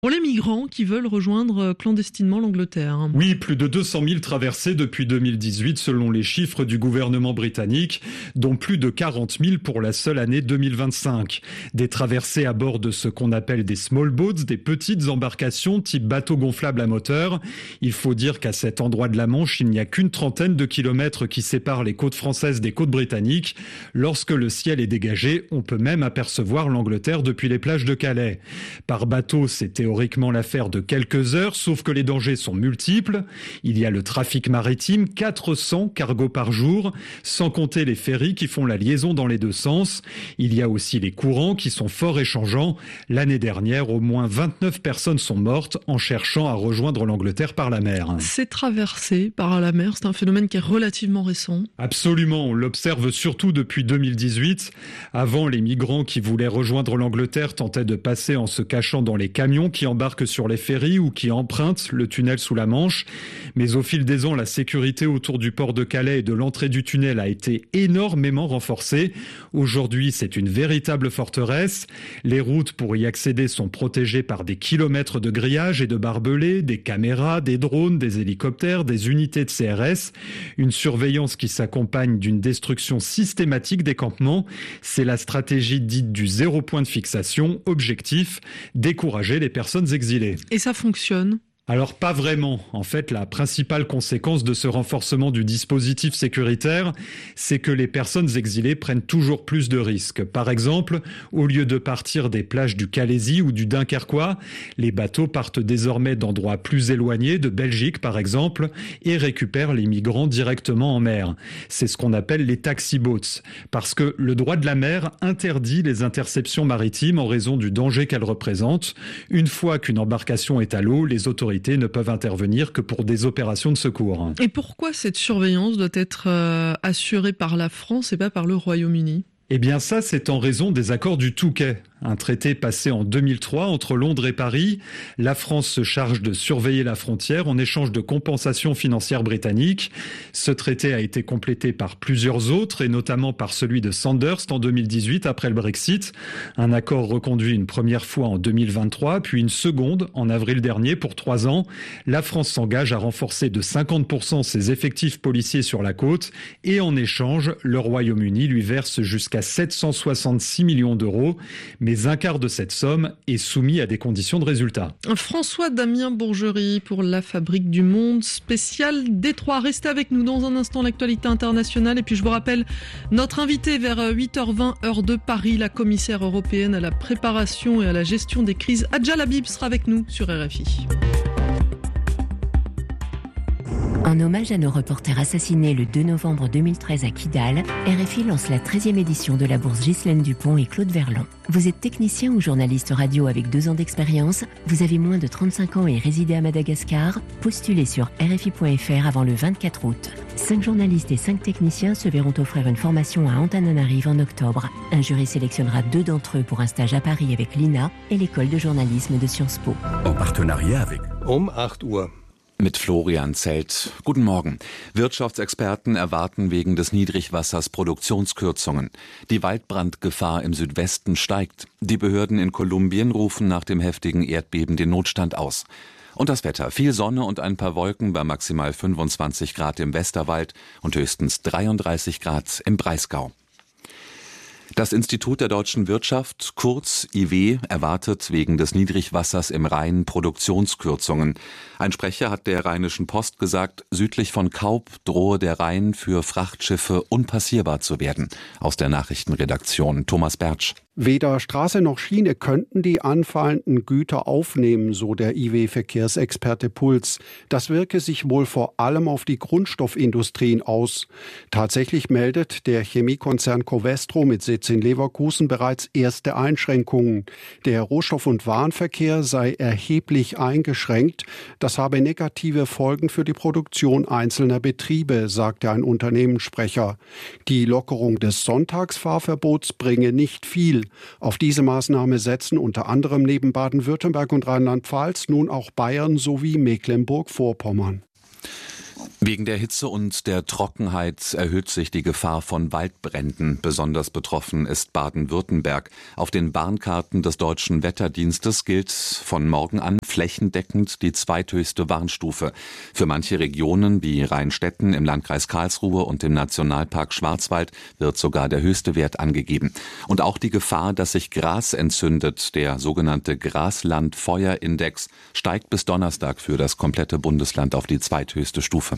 Pour les migrants qui veulent rejoindre clandestinement l'Angleterre. Oui, plus de 200 000 traversées depuis 2018 selon les chiffres du gouvernement britannique, dont plus de 40 000 pour la seule année 2025. Des traversées à bord de ce qu'on appelle des small boats, des petites embarcations type bateau gonflable à moteur. Il faut dire qu'à cet endroit de la Manche, il n'y a qu'une trentaine de kilomètres qui séparent les côtes françaises des côtes britanniques. Lorsque le ciel est dégagé, on peut même apercevoir l'Angleterre depuis les plages de Calais. Par bateau, c'est théoriquement l'affaire de quelques heures, sauf que les dangers sont multiples. Il y a le trafic maritime, 400 cargos par jour, sans compter les ferries qui font la liaison dans les deux sens. Il y a aussi les courants qui sont fort et changeants. L'année dernière, au moins 29 personnes sont mortes en cherchant à rejoindre l'Angleterre par la mer. Ces traversées par la mer, c'est un phénomène qui est relativement récent. Absolument, on l'observe surtout depuis 2018. Avant, les migrants qui voulaient rejoindre l'Angleterre tentaient de passer en se cachant dans les camions qui embarquent sur les ferries ou qui empruntent le tunnel sous la Manche. Mais au fil des ans, la sécurité autour du port de Calais et de l'entrée du tunnel a été énormément renforcée. Aujourd'hui, c'est une véritable forteresse. Les routes pour y accéder sont protégées par des kilomètres de grillage et de barbelés, des caméras, des drones, des hélicoptères, des unités de CRS. Une surveillance qui s'accompagne d'une destruction systématique des campements. C'est la stratégie dite du zéro point de fixation. Objectif, décourager les personnes exilées. Et ça fonctionne ? Alors pas vraiment. En fait, la principale conséquence de ce renforcement du dispositif sécuritaire, c'est que les personnes exilées prennent toujours plus de risques. Par exemple, au lieu de partir des plages du Calaisis ou du Dunkerquois, les bateaux partent désormais d'endroits plus éloignés, de Belgique par exemple, et récupèrent les migrants directement en mer. C'est ce qu'on appelle les taxi boats, parce que le droit de la mer interdit les interceptions maritimes en raison du danger qu'elles représentent. Une fois qu'une embarcation est à l'eau, les autorités ne peuvent intervenir que pour des opérations de secours. Et pourquoi cette surveillance doit être assurée par la France et pas par le Royaume-Uni ? Eh bien ça, c'est en raison des accords du Touquet, un traité passé en 2003 entre Londres et Paris. La France se charge de surveiller la frontière en échange de compensations financières britanniques. Ce traité a été complété par plusieurs autres, et notamment par celui de Sandhurst en 2018 après le Brexit. Un accord reconduit une première fois en 2023, puis une seconde en avril dernier pour 3 ans. La France s'engage à renforcer de 50% ses effectifs policiers sur la côte, et en échange, le Royaume-Uni lui verse jusqu'à 766 millions d'euros, mais un quart de cette somme est soumis à des conditions de résultat. François-Damien Bourgerie pour la Fabrique du Monde, spécial Détroit. Restez avec nous dans un instant, l'actualité internationale. Et puis je vous rappelle, notre invité vers 8h20, heure de Paris, la commissaire européenne à la préparation et à la gestion des crises, Adja Labib, sera avec nous sur RFI. En hommage à nos reporters assassinés le 2 novembre 2013 à Kidal, RFI lance la 13e édition de la bourse Ghislaine Dupont et Claude Verlon. Vous êtes technicien ou journaliste radio avec 2 ans d'expérience, vous avez moins de 35 ans et résidez à Madagascar, postulez sur RFI.fr avant le 24 août. 5 journalistes et 5 techniciens se verront offrir une formation à Antananarive en octobre. Un jury sélectionnera 2 d'entre eux pour un stage à Paris avec l'INA et l'école de journalisme de Sciences Po. En partenariat avec 8 Uhr. Mit Florian Zelt. Guten Morgen. Wirtschaftsexperten erwarten wegen des Niedrigwassers Produktionskürzungen. Die Waldbrandgefahr im Südwesten steigt. Die Behörden in Kolumbien rufen nach dem heftigen Erdbeben den Notstand aus. Und das Wetter. Viel Sonne und ein paar Wolken bei maximal 25 Grad im Westerwald und höchstens 33 Grad im Breisgau. Das Institut der deutschen Wirtschaft, kurz IW, erwartet wegen des Niedrigwassers im Rhein Produktionskürzungen. Ein Sprecher hat der Rheinischen Post gesagt, südlich von Kaub drohe der Rhein für Frachtschiffe unpassierbar zu werden. Aus der Nachrichtenredaktion Thomas Bertsch. Weder Straße noch Schiene könnten die anfallenden Güter aufnehmen, so der IW-Verkehrsexperte Puls. Das wirke sich wohl vor allem auf die Grundstoffindustrien aus. Tatsächlich meldet der Chemiekonzern Covestro mit Sitz in Leverkusen bereits erste Einschränkungen. Der Rohstoff- und Warenverkehr sei erheblich eingeschränkt. Das habe negative Folgen für die Produktion einzelner Betriebe, sagte ein Unternehmenssprecher. Die Lockerung des Sonntagsfahrverbots bringe nicht viel. Auf diese Maßnahme setzen unter anderem neben Baden-Württemberg und Rheinland-Pfalz nun auch Bayern sowie Mecklenburg-Vorpommern. Wegen der Hitze und der Trockenheit erhöht sich die Gefahr von Waldbränden. Besonders betroffen ist Baden-Württemberg. Auf den Warnkarten des Deutschen Wetterdienstes gilt von morgen an flächendeckend die zweithöchste Warnstufe. Für manche Regionen wie Rheinstetten im Landkreis Karlsruhe und im Nationalpark Schwarzwald wird sogar der höchste Wert angegeben. Und auch die Gefahr, dass sich Gras entzündet, der sogenannte Graslandfeuerindex, steigt bis Donnerstag für das komplette Bundesland auf die zweithöchste Stufe.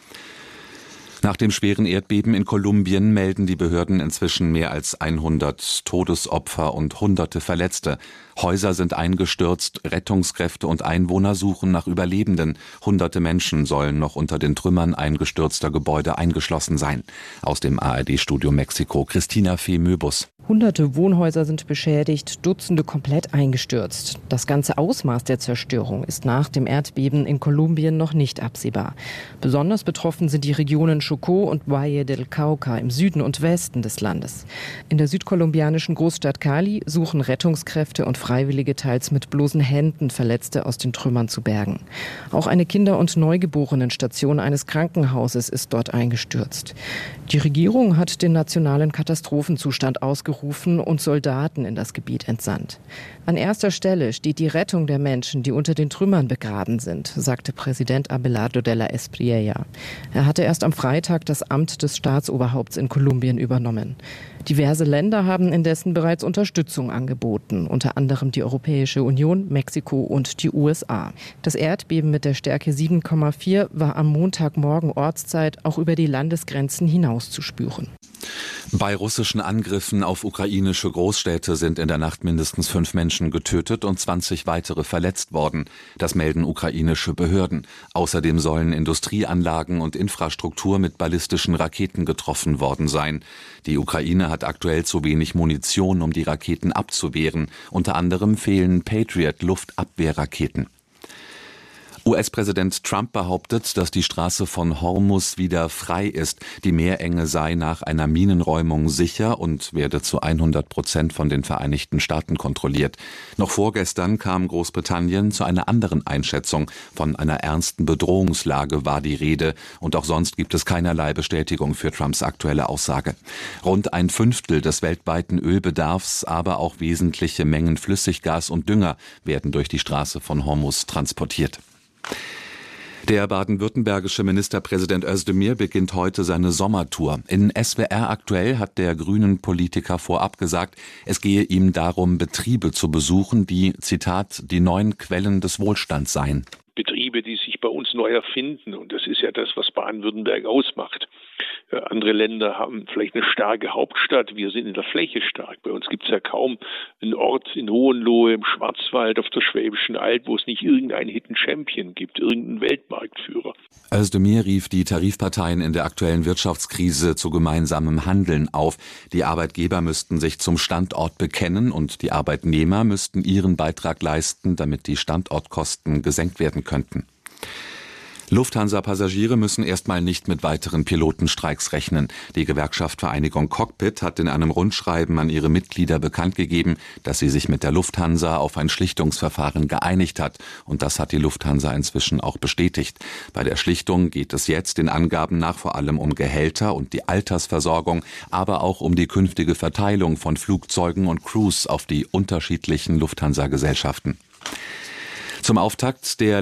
Nach dem schweren Erdbeben in Kolumbien melden die Behörden inzwischen mehr als 100 Todesopfer und Hunderte Verletzte. Häuser sind eingestürzt, Rettungskräfte und Einwohner suchen nach Überlebenden. Hunderte Menschen sollen noch unter den Trümmern eingestürzter Gebäude eingeschlossen sein. Aus dem ARD-Studio Mexiko, Christina Fee-Möbus. Hunderte Wohnhäuser sind beschädigt, Dutzende komplett eingestürzt. Das ganze Ausmaß der Zerstörung ist nach dem Erdbeben in Kolumbien noch nicht absehbar. Besonders betroffen sind die Regionen Chocó und Valle del Cauca im Süden und Westen des Landes. In der südkolumbianischen Großstadt Cali suchen Rettungskräfte und Freiwillige teils mit bloßen Händen Verletzte aus den Trümmern zu bergen. Auch eine Kinder- und Neugeborenenstation eines Krankenhauses ist dort eingestürzt. Die Regierung hat den nationalen Katastrophenzustand ausgerufen und Soldaten in das Gebiet entsandt. An erster Stelle steht die Rettung der Menschen, die unter den Trümmern begraben sind, sagte Präsident Abelardo de la Espriella. Er hatte erst am Freitag das Amt des Staatsoberhaupts in Kolumbien übernommen. Diverse Länder haben indessen bereits Unterstützung angeboten, unter anderem die Europäische Union, Mexiko und die USA. Das Erdbeben mit der Stärke 7,4 war am Montagmorgen Ortszeit auch über die Landesgrenzen hinaus zu spüren. Bei russischen Angriffen auf ukrainische Großstädte sind in der Nacht mindestens 5 Menschen getötet und 20 weitere verletzt worden. Das melden ukrainische Behörden. Außerdem sollen Industrieanlagen und Infrastruktur mit ballistischen Raketen getroffen worden sein. Die Ukraine hat aktuell zu wenig Munition, um die Raketen abzuwehren. Unter anderem fehlen Patriot-Luftabwehrraketen. US-Präsident Trump behauptet, dass die Straße von Hormuz wieder frei ist. Die Meerenge sei nach einer Minenräumung sicher und werde zu 100% von den Vereinigten Staaten kontrolliert. Noch vorgestern kam Großbritannien zu einer anderen Einschätzung. Von einer ernsten Bedrohungslage war die Rede und auch sonst gibt es keinerlei Bestätigung für Trumps aktuelle Aussage. Rund 1/5 des weltweiten Ölbedarfs, aber auch wesentliche Mengen Flüssiggas und Dünger werden durch die Straße von Hormuz transportiert. Der baden-württembergische Ministerpräsident Özdemir beginnt heute seine Sommertour. In SWR aktuell hat der Grünen-Politiker vorab gesagt, es gehe ihm darum, Betriebe zu besuchen, die, Zitat, die neuen Quellen des Wohlstands seien. Betriebe, die sich bei uns neu erfinden. Und das ist ja das, was Baden-Württemberg ausmacht. Andere Länder haben vielleicht eine starke Hauptstadt. Wir sind in der Fläche stark. Bei uns gibt es ja kaum einen Ort in Hohenlohe, im Schwarzwald, auf der Schwäbischen Alb, wo es nicht irgendeinen Hidden Champion gibt, irgendeinen Weltmarktführer. Özdemir rief die Tarifparteien in der aktuellen Wirtschaftskrise zu gemeinsamem Handeln auf. Die Arbeitgeber müssten sich zum Standort bekennen und die Arbeitnehmer müssten ihren Beitrag leisten, damit die Standortkosten gesenkt werden könnten. Lufthansa-Passagiere müssen erstmal nicht mit weiteren Pilotenstreiks rechnen. Die Gewerkschaft Vereinigung Cockpit hat in einem Rundschreiben an ihre Mitglieder bekannt gegeben, dass sie sich mit der Lufthansa auf ein Schlichtungsverfahren geeinigt hat. Und das hat die Lufthansa inzwischen auch bestätigt. Bei der Schlichtung geht es jetzt den Angaben nach vor allem um Gehälter und die Altersversorgung, aber auch um die künftige Verteilung von Flugzeugen und Crews auf die unterschiedlichen Lufthansa-Gesellschaften. Zum Auftakt der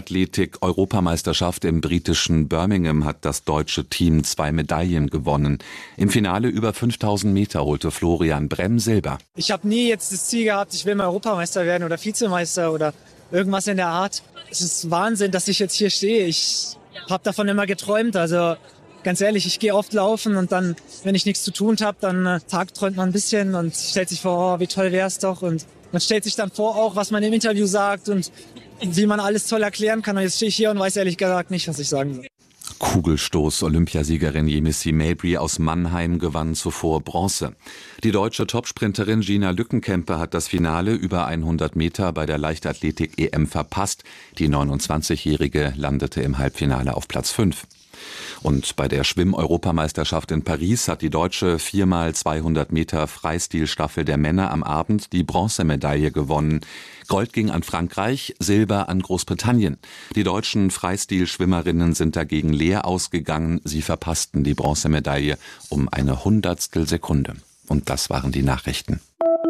Leichtathletik-Europameisterschaft im britischen Birmingham hat das deutsche Team 2 Medaillen gewonnen. Im Finale über 5000 Meter holte Florian Bremm Silber. Ich habe nie jetzt das Ziel gehabt, ich will mal Europameister werden oder Vizemeister oder irgendwas in der Art. Es ist Wahnsinn, dass ich jetzt hier stehe. Ich habe davon immer geträumt. Also ganz ehrlich, ich gehe oft laufen und dann, wenn ich nichts zu tun habe, dann tagträumt man ein bisschen und stellt sich vor, oh, wie toll wäre es doch. Und man stellt sich dann vor, auch was man im Interview sagt und wie man alles toll erklären kann. Und jetzt stehe ich hier und weiß ehrlich gesagt nicht, was ich sagen soll. Kugelstoß-Olympiasiegerin Yemisi Mabry aus Mannheim gewann zuvor Bronze. Die deutsche Topsprinterin Gina Lückenkämpe hat das Finale über 100 Meter bei der Leichtathletik-EM verpasst. Die 29-Jährige landete im Halbfinale auf Platz 5. Und bei der Schwimm-Europameisterschaft in Paris hat die deutsche 4x200 Meter Freistilstaffel der Männer am Abend die Bronzemedaille gewonnen. Gold ging an Frankreich, Silber an Großbritannien. Die deutschen Freistilschwimmerinnen sind dagegen leer ausgegangen. Sie verpassten die Bronzemedaille um eine Hundertstel Sekunde. Und das waren die Nachrichten.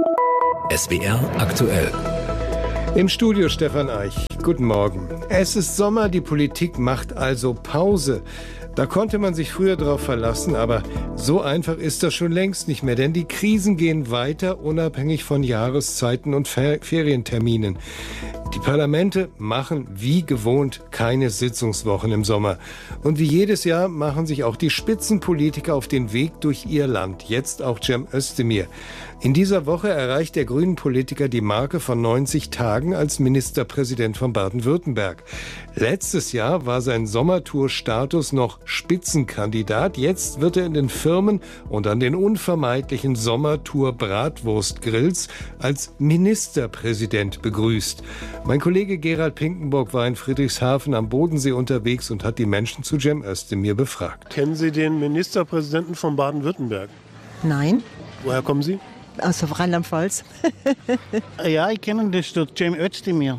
SWR aktuell. Im Studio Stefan Eich. Guten Morgen. Es ist Sommer, die Politik macht also Pause. Da konnte man sich früher drauf verlassen, aber so einfach ist das schon längst nicht mehr, denn die Krisen gehen weiter, unabhängig von Jahreszeiten und Ferienterminen. Die Parlamente machen wie gewohnt keine Sitzungswochen im Sommer. Und wie jedes Jahr machen sich auch die Spitzenpolitiker auf den Weg durch ihr Land, jetzt auch Cem Özdemir. In dieser Woche erreicht der Grünen-Politiker die Marke von 90 Tagen als Ministerpräsident von Baden-Württemberg. Letztes Jahr war sein Sommertour-Status noch Spitzenkandidat. Jetzt wird er in den Firmen und an den unvermeidlichen Sommertour-Bratwurstgrills als Ministerpräsident begrüßt. Mein Kollege Gerald Pinkenburg war in Friedrichshafen am Bodensee unterwegs und hat die Menschen zu Cem Özdemir befragt. Kennen Sie den Ministerpräsidenten von Baden-Württemberg? Nein. Woher kommen Sie? Aus Rheinland-Pfalz. Ja, ich kenne das, der Cem Özdemir.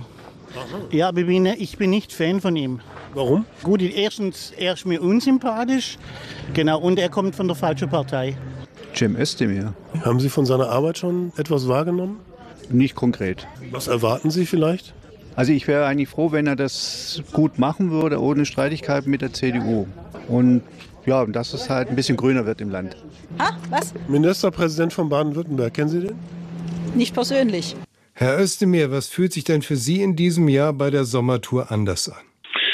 Ja, aber ich bin nicht Fan von ihm. Warum? Gut, erstens, er ist mir unsympathisch. Genau, und er kommt von der falschen Partei. Cem Özdemir. Haben Sie von seiner Arbeit schon etwas wahrgenommen? Nicht konkret. Was erwarten Sie vielleicht? Also ich wäre eigentlich froh, wenn er das gut machen würde, ohne Streitigkeiten mit der CDU. Und ja, dass es halt ein bisschen grüner wird im Land. Was? Ministerpräsident von Baden-Württemberg, kennen Sie den? Nicht persönlich. Herr Özdemir, was fühlt sich denn für Sie in diesem Jahr bei der Sommertour anders an?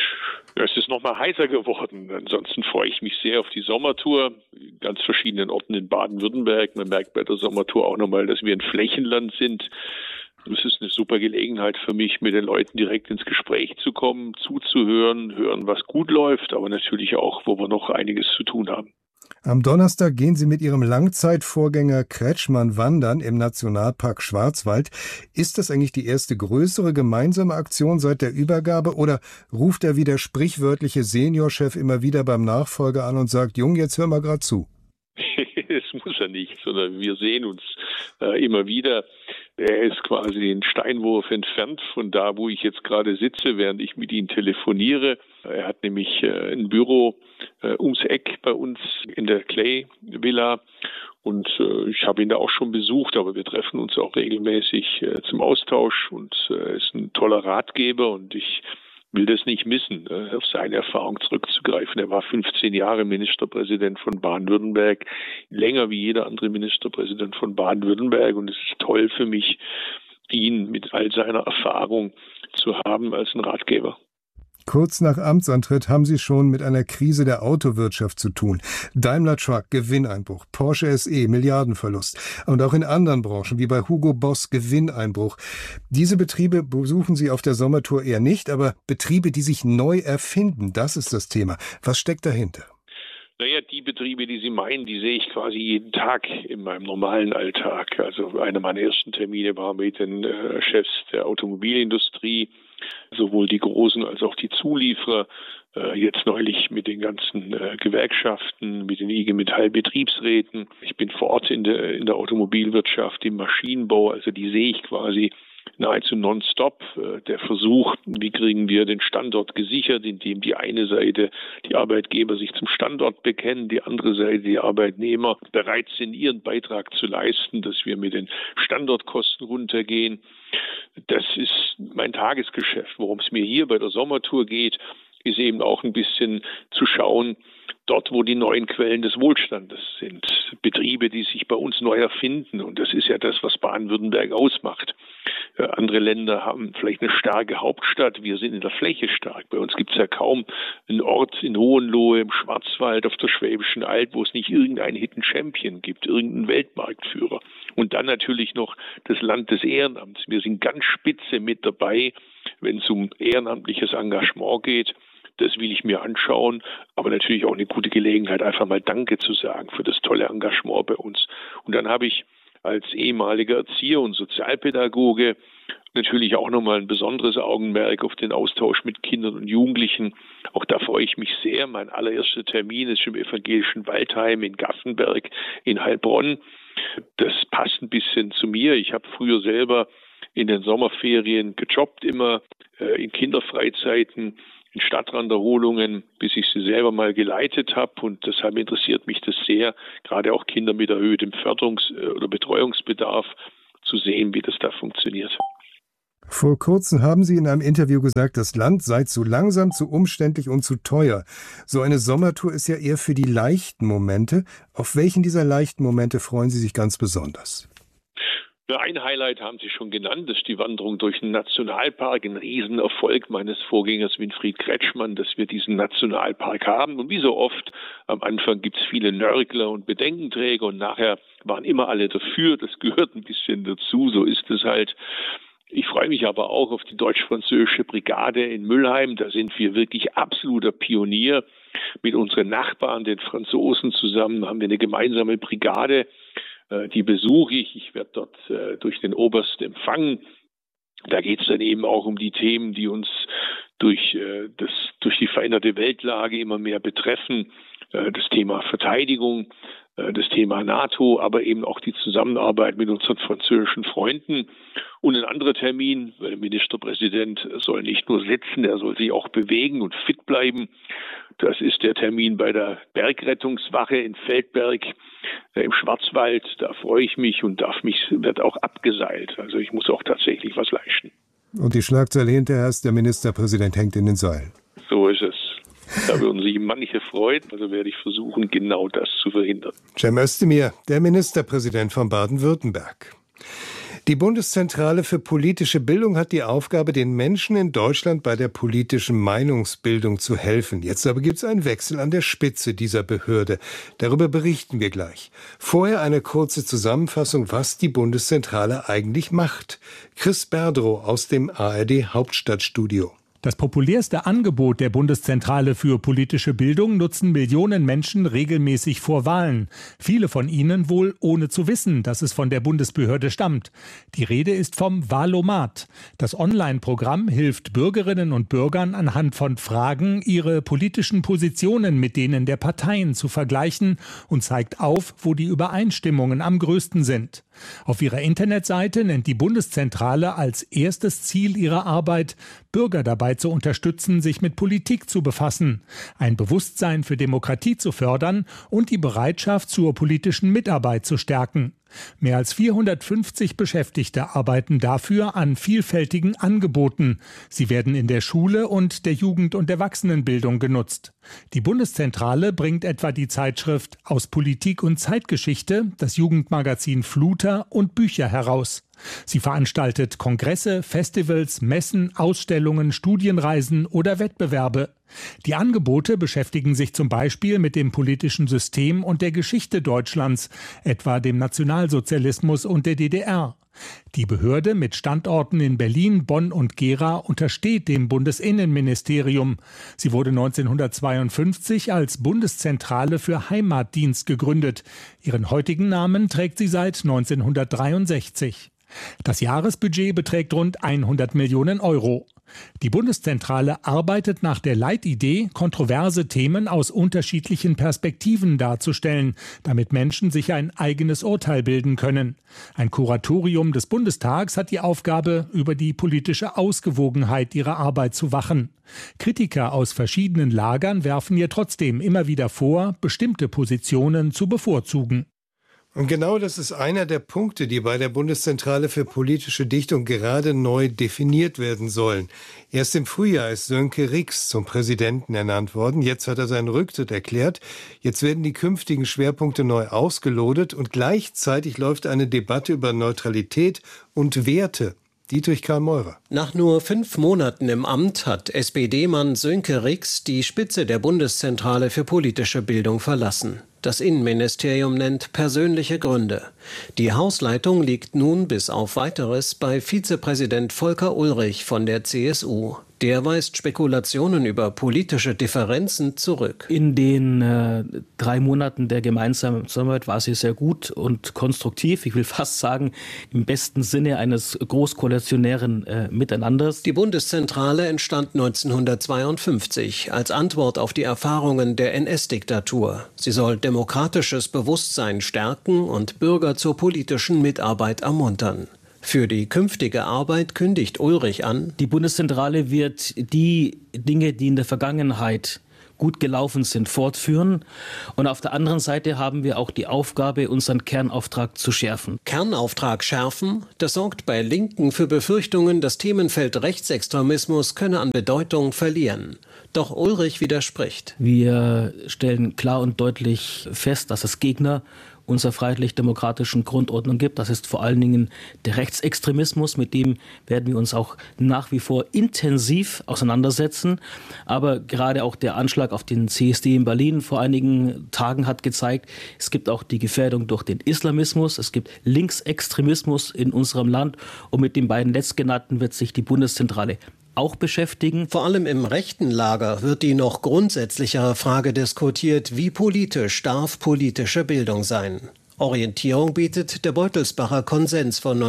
Ja, es ist nochmal heißer geworden. Ansonsten freue ich mich sehr auf die Sommertour. In ganz verschiedenen Orten in Baden-Württemberg. Man merkt bei der Sommertour auch nochmal, dass wir ein Flächenland sind. Es ist eine super Gelegenheit für mich, mit den Leuten direkt ins Gespräch zu kommen, zuzuhören, hören, was gut läuft, aber natürlich auch, wo wir noch einiges zu tun haben. Am Donnerstag gehen Sie mit Ihrem Langzeitvorgänger Kretschmann wandern im Nationalpark Schwarzwald. Ist das eigentlich die erste größere gemeinsame Aktion seit der Übergabe oder ruft er wie der sprichwörtliche Seniorchef immer wieder beim Nachfolger an und sagt, Jung, jetzt hör mal grad zu? Das muss er nicht, sondern wir sehen uns immer wieder. Er ist quasi einen Steinwurf entfernt von da, wo ich jetzt gerade sitze, während ich mit ihm telefoniere. Er hat nämlich ein Büro ums Eck bei uns in der Clay Villa. Und ich habe ihn da auch schon besucht, aber wir treffen uns auch regelmäßig zum Austausch. Und er ist ein toller Ratgeber und ich will das nicht missen, auf seine Erfahrung zurückzugreifen. Er war 15 Jahre Ministerpräsident von Baden-Württemberg, länger wie jeder andere Ministerpräsident von Baden-Württemberg. Und es ist toll für mich, ihn mit all seiner Erfahrung zu haben als ein Ratgeber. Kurz nach Amtsantritt haben Sie schon mit einer Krise der Autowirtschaft zu tun. Daimler Truck, Gewinneinbruch, Porsche SE, Milliardenverlust. Und auch in anderen Branchen, wie bei Hugo Boss, Gewinneinbruch. Diese Betriebe besuchen Sie auf der Sommertour eher nicht, aber Betriebe, die sich neu erfinden, das ist das Thema. Was steckt dahinter? Naja, die Betriebe, die Sie meinen, die sehe ich quasi jeden Tag in meinem normalen Alltag. Also einer meiner ersten Termine war mit den Chefs der Automobilindustrie, sowohl die Großen als auch die Zulieferer, jetzt neulich mit den ganzen Gewerkschaften, mit den IG Metall-Betriebsräten. Ich bin vor Ort in der Automobilwirtschaft, im Maschinenbau, also die sehe ich quasi nahezu nonstop. Der Versuch, wie kriegen wir den Standort gesichert, indem die eine Seite die Arbeitgeber sich zum Standort bekennen, die andere Seite die Arbeitnehmer bereit sind, ihren Beitrag zu leisten, dass wir mit den Standortkosten runtergehen. Das ist mein Tagesgeschäft. Worum es mir hier bei der Sommertour geht, ist eben auch ein bisschen zu schauen, dort, wo die neuen Quellen des Wohlstandes sind. Betriebe, die sich bei uns neu erfinden. Und das ist ja das, was Baden-Württemberg ausmacht. Andere Länder haben vielleicht eine starke Hauptstadt. Wir sind in der Fläche stark. Bei uns gibt es ja kaum einen Ort in Hohenlohe, im Schwarzwald, auf der Schwäbischen Alb, wo es nicht irgendeinen Hidden Champion gibt, irgendeinen Weltmarktführer. Und dann natürlich noch das Land des Ehrenamts. Wir sind ganz spitze mit dabei, wenn es um ehrenamtliches Engagement geht. Das will ich mir anschauen, aber natürlich auch eine gute Gelegenheit, einfach mal Danke zu sagen für das tolle Engagement bei uns. Und dann habe ich als ehemaliger Erzieher und Sozialpädagoge Natürlich auch nochmal ein besonderes Augenmerk auf den Austausch mit Kindern und Jugendlichen. Auch da freue ich mich sehr. Mein allererster Termin ist im evangelischen Waldheim in Gassenberg in Heilbronn. Das passt ein bisschen zu mir. Ich habe früher selber in den Sommerferien gejobbt, immer in Kinderfreizeiten, in Stadtranderholungen, bis ich sie selber mal geleitet habe. Und deshalb interessiert mich das sehr, gerade auch Kinder mit erhöhtem Förderungs- oder Betreuungsbedarf zu sehen, wie das da funktioniert. Vor kurzem haben Sie in einem Interview gesagt, das Land sei zu langsam, zu umständlich und zu teuer. So eine Sommertour ist ja eher für die leichten Momente. Auf welchen dieser leichten Momente freuen Sie sich ganz besonders? Ein Highlight haben Sie schon genannt, das ist die Wanderung durch den Nationalpark, ein Riesenerfolg meines Vorgängers Winfried Kretschmann, dass wir diesen Nationalpark haben. Und wie so oft, am Anfang gibt es viele Nörgler und Bedenkenträger und nachher waren immer alle dafür. Das gehört ein bisschen dazu, so ist es halt. Ich freue mich aber auch auf die deutsch-französische Brigade in Mülheim. Da sind wir wirklich absoluter Pionier. Mit unseren Nachbarn, den Franzosen zusammen, haben wir eine gemeinsame Brigade. Die besuche ich. Ich werde dort durch den Oberst empfangen. Da geht es dann eben auch um die Themen, die uns durch die veränderte Weltlage immer mehr betreffen. Das Thema Verteidigung, das Thema NATO, aber eben auch die Zusammenarbeit mit unseren französischen Freunden. Und ein anderer Termin, weil der Ministerpräsident soll nicht nur sitzen, er soll sich auch bewegen und fit bleiben. Das ist der Termin bei der Bergrettungswache in Feldberg im Schwarzwald. Da freue ich mich und wird auch abgeseilt. Also ich muss auch tatsächlich was leisten. Und die Schlagzeile hinterher ist, der Ministerpräsident hängt in den Seilen. So ist es. Da würden sich manche freuen, also werde ich versuchen, genau das zu verhindern. Cem Özdemir, der Ministerpräsident von Baden-Württemberg. Die Bundeszentrale für politische Bildung hat die Aufgabe, den Menschen in Deutschland bei der politischen Meinungsbildung zu helfen. Jetzt aber gibt es einen Wechsel an der Spitze dieser Behörde. Darüber berichten wir gleich. Vorher eine kurze Zusammenfassung, was die Bundeszentrale eigentlich macht. Chris Berdrow aus dem ARD Hauptstadtstudio. Das populärste Angebot der Bundeszentrale für politische Bildung nutzen Millionen Menschen regelmäßig vor Wahlen. Viele von ihnen wohl ohne zu wissen, dass es von der Bundesbehörde stammt. Die Rede ist vom Wahlomat. Das Online-Programm hilft Bürgerinnen und Bürgern anhand von Fragen, ihre politischen Positionen mit denen der Parteien zu vergleichen und zeigt auf, wo die Übereinstimmungen am größten sind. Auf ihrer Internetseite nennt die Bundeszentrale als erstes Ziel ihrer Arbeit, Bürger dabei zu unterstützen, sich mit Politik zu befassen, ein Bewusstsein für Demokratie zu fördern und die Bereitschaft zur politischen Mitarbeit zu stärken. Mehr als 450 Beschäftigte arbeiten dafür an vielfältigen Angeboten. Sie werden in der Schule und der Jugend- und Erwachsenenbildung genutzt. Die Bundeszentrale bringt etwa die Zeitschrift Aus Politik und Zeitgeschichte, das Jugendmagazin Fluter und Bücher heraus. Sie veranstaltet Kongresse, Festivals, Messen, Ausstellungen, Studienreisen oder Wettbewerbe. Die Angebote beschäftigen sich zum Beispiel mit dem politischen System und der Geschichte Deutschlands, etwa dem Nationalsozialismus und der DDR. Die Behörde mit Standorten in Berlin, Bonn und Gera untersteht dem Bundesinnenministerium. Sie wurde 1952 als Bundeszentrale für Heimatdienst gegründet. Ihren heutigen Namen trägt sie seit 1963. Das Jahresbudget beträgt rund 100 Millionen Euro. Die Bundeszentrale arbeitet nach der Leitidee, kontroverse Themen aus unterschiedlichen Perspektiven darzustellen, damit Menschen sich ein eigenes Urteil bilden können. Ein Kuratorium des Bundestags hat die Aufgabe, über die politische Ausgewogenheit ihrer Arbeit zu wachen. Kritiker aus verschiedenen Lagern werfen ihr trotzdem immer wieder vor, bestimmte Positionen zu bevorzugen. Und genau das ist einer der Punkte, die bei der Bundeszentrale für politische Dichtung gerade neu definiert werden sollen. Erst im Frühjahr ist Sönke Rix zum Präsidenten ernannt worden. Jetzt hat er seinen Rücktritt erklärt. Jetzt werden die künftigen Schwerpunkte neu ausgelotet und gleichzeitig läuft eine Debatte über Neutralität und Werte. Dietrich Karl Meurer. Nach nur 5 Monaten im Amt hat SPD-Mann Sönke Rix die Spitze der Bundeszentrale für politische Bildung verlassen. Das Innenministerium nennt persönliche Gründe. Die Hausleitung liegt nun bis auf Weiteres bei Vizepräsident Volker Ulrich von der CSU. Der weist Spekulationen über politische Differenzen zurück. In den 3 Monaten der gemeinsamen Zusammenarbeit war sie sehr gut und konstruktiv. Ich will fast sagen, im besten Sinne eines großkoalitionären Miteinanders. Die Bundeszentrale entstand 1952 als Antwort auf die Erfahrungen der NS-Diktatur. Sie soll demokratisches Bewusstsein stärken und Bürger zur politischen Mitarbeit ermuntern. Für die künftige Arbeit kündigt Ulrich an: Die Bundeszentrale wird die Dinge, die in der Vergangenheit gut gelaufen sind, fortführen. Und auf der anderen Seite haben wir auch die Aufgabe, unseren Kernauftrag zu schärfen. Kernauftrag schärfen? Das sorgt bei Linken für Befürchtungen, das Themenfeld Rechtsextremismus könne an Bedeutung verlieren. Doch Ulrich widerspricht. Wir stellen klar und deutlich fest, dass es Gegner unserer freiheitlich-demokratischen Grundordnung gibt. Das ist vor allen Dingen der Rechtsextremismus, mit dem werden wir uns auch nach wie vor intensiv auseinandersetzen. Aber gerade auch der Anschlag auf den CSD in Berlin vor einigen Tagen hat gezeigt, es gibt auch die Gefährdung durch den Islamismus, es gibt Linksextremismus in unserem Land und mit den beiden letztgenannten wird sich die Bundeszentrale auch beschäftigen. Vor allem im rechten Lager wird die noch grundsätzlichere Frage diskutiert: Wie politisch darf politische Bildung sein? Orientierung bietet der Beutelsbacher Konsens von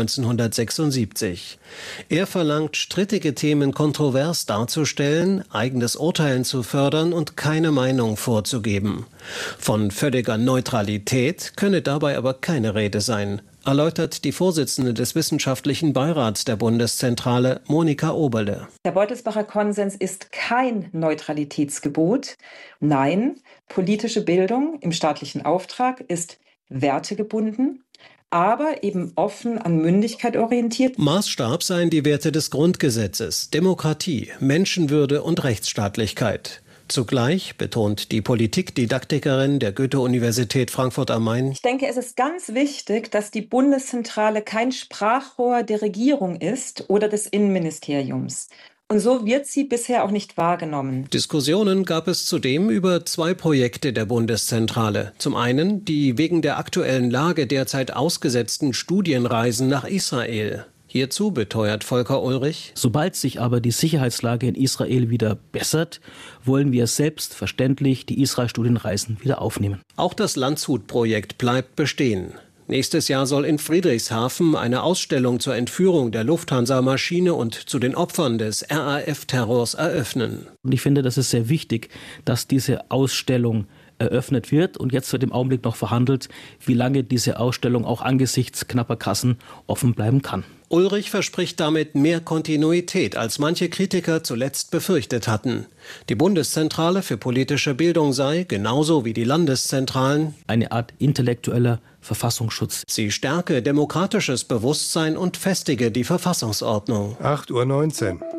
1976. Er verlangt, strittige Themen kontrovers darzustellen, eigenes Urteilen zu fördern und keine Meinung vorzugeben. Von völliger Neutralität könne dabei aber keine Rede sein, erläutert die Vorsitzende des Wissenschaftlichen Beirats der Bundeszentrale, Monika Oberle. Der Beutelsbacher Konsens ist kein Neutralitätsgebot. Nein, politische Bildung im staatlichen Auftrag ist wertegebunden, aber eben offen an Mündigkeit orientiert. Maßstab seien die Werte des Grundgesetzes, Demokratie, Menschenwürde und Rechtsstaatlichkeit. Zugleich betont die Politikdidaktikerin der Goethe-Universität Frankfurt am Main: Ich denke, es ist ganz wichtig, dass die Bundeszentrale kein Sprachrohr der Regierung ist oder des Innenministeriums. Und so wird sie bisher auch nicht wahrgenommen. Diskussionen gab es zudem über 2 Projekte der Bundeszentrale. Zum einen die wegen der aktuellen Lage derzeit ausgesetzten Studienreisen nach Israel. Hierzu beteuert Volker Ulrich: Sobald sich aber die Sicherheitslage in Israel wieder bessert, wollen wir selbstverständlich die Israel-Studienreisen wieder aufnehmen. Auch das Landshut-Projekt bleibt bestehen. Nächstes Jahr soll in Friedrichshafen eine Ausstellung zur Entführung der Lufthansa-Maschine und zu den Opfern des RAF-Terrors eröffnen. Und ich finde, das ist sehr wichtig, dass diese Ausstellung eröffnet wird. Und jetzt wird im Augenblick noch verhandelt, wie lange diese Ausstellung auch angesichts knapper Kassen offen bleiben kann. Ulrich verspricht damit mehr Kontinuität, als manche Kritiker zuletzt befürchtet hatten. Die Bundeszentrale für politische Bildung sei, genauso wie die Landeszentralen, eine Art intellektueller Verfassungsschutz. Sie stärke demokratisches Bewusstsein und festige die Verfassungsordnung. 8:19 Uhr.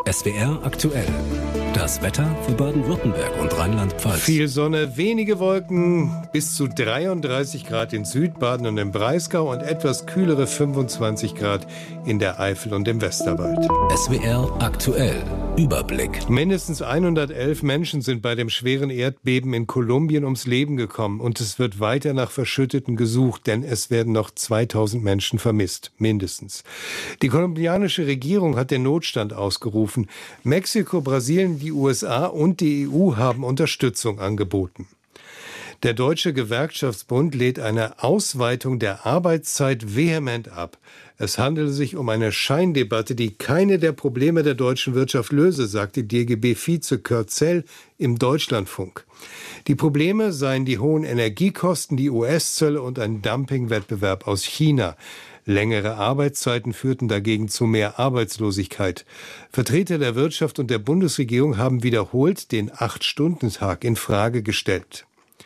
SWR aktuell. Das Wetter für Baden-Württemberg und Rheinland-Pfalz. Viel Sonne, wenige Wolken, bis zu 33 Grad in Südbaden und im Breisgau und etwas kühlere 25 Grad in der Eifel und im Westerwald. SWR aktuell. Überblick. Mindestens 111 Menschen sind bei dem schweren Erdbeben in Kolumbien ums Leben gekommen und es wird weiter nach Verschütteten gesucht, denn es werden noch 2000 Menschen vermisst, mindestens. Die kolumbianische Regierung hat den Notstand ausgerufen. Mexiko, Brasilien, die USA und die EU haben Unterstützung angeboten. Der Deutsche Gewerkschaftsbund lehnt eine Ausweitung der Arbeitszeit vehement ab. Es handele sich um eine Scheindebatte, die keine der Probleme der deutschen Wirtschaft löse, sagte DGB-Vize Kurt Zell im Deutschlandfunk. Die Probleme seien die hohen Energiekosten, die US-Zölle und ein Dumpingwettbewerb aus China. Längere Arbeitszeiten führten dagegen zu mehr Arbeitslosigkeit. Vertreter der Wirtschaft und der Bundesregierung haben wiederholt den 8-Stunden-Tag in Frage gestellt.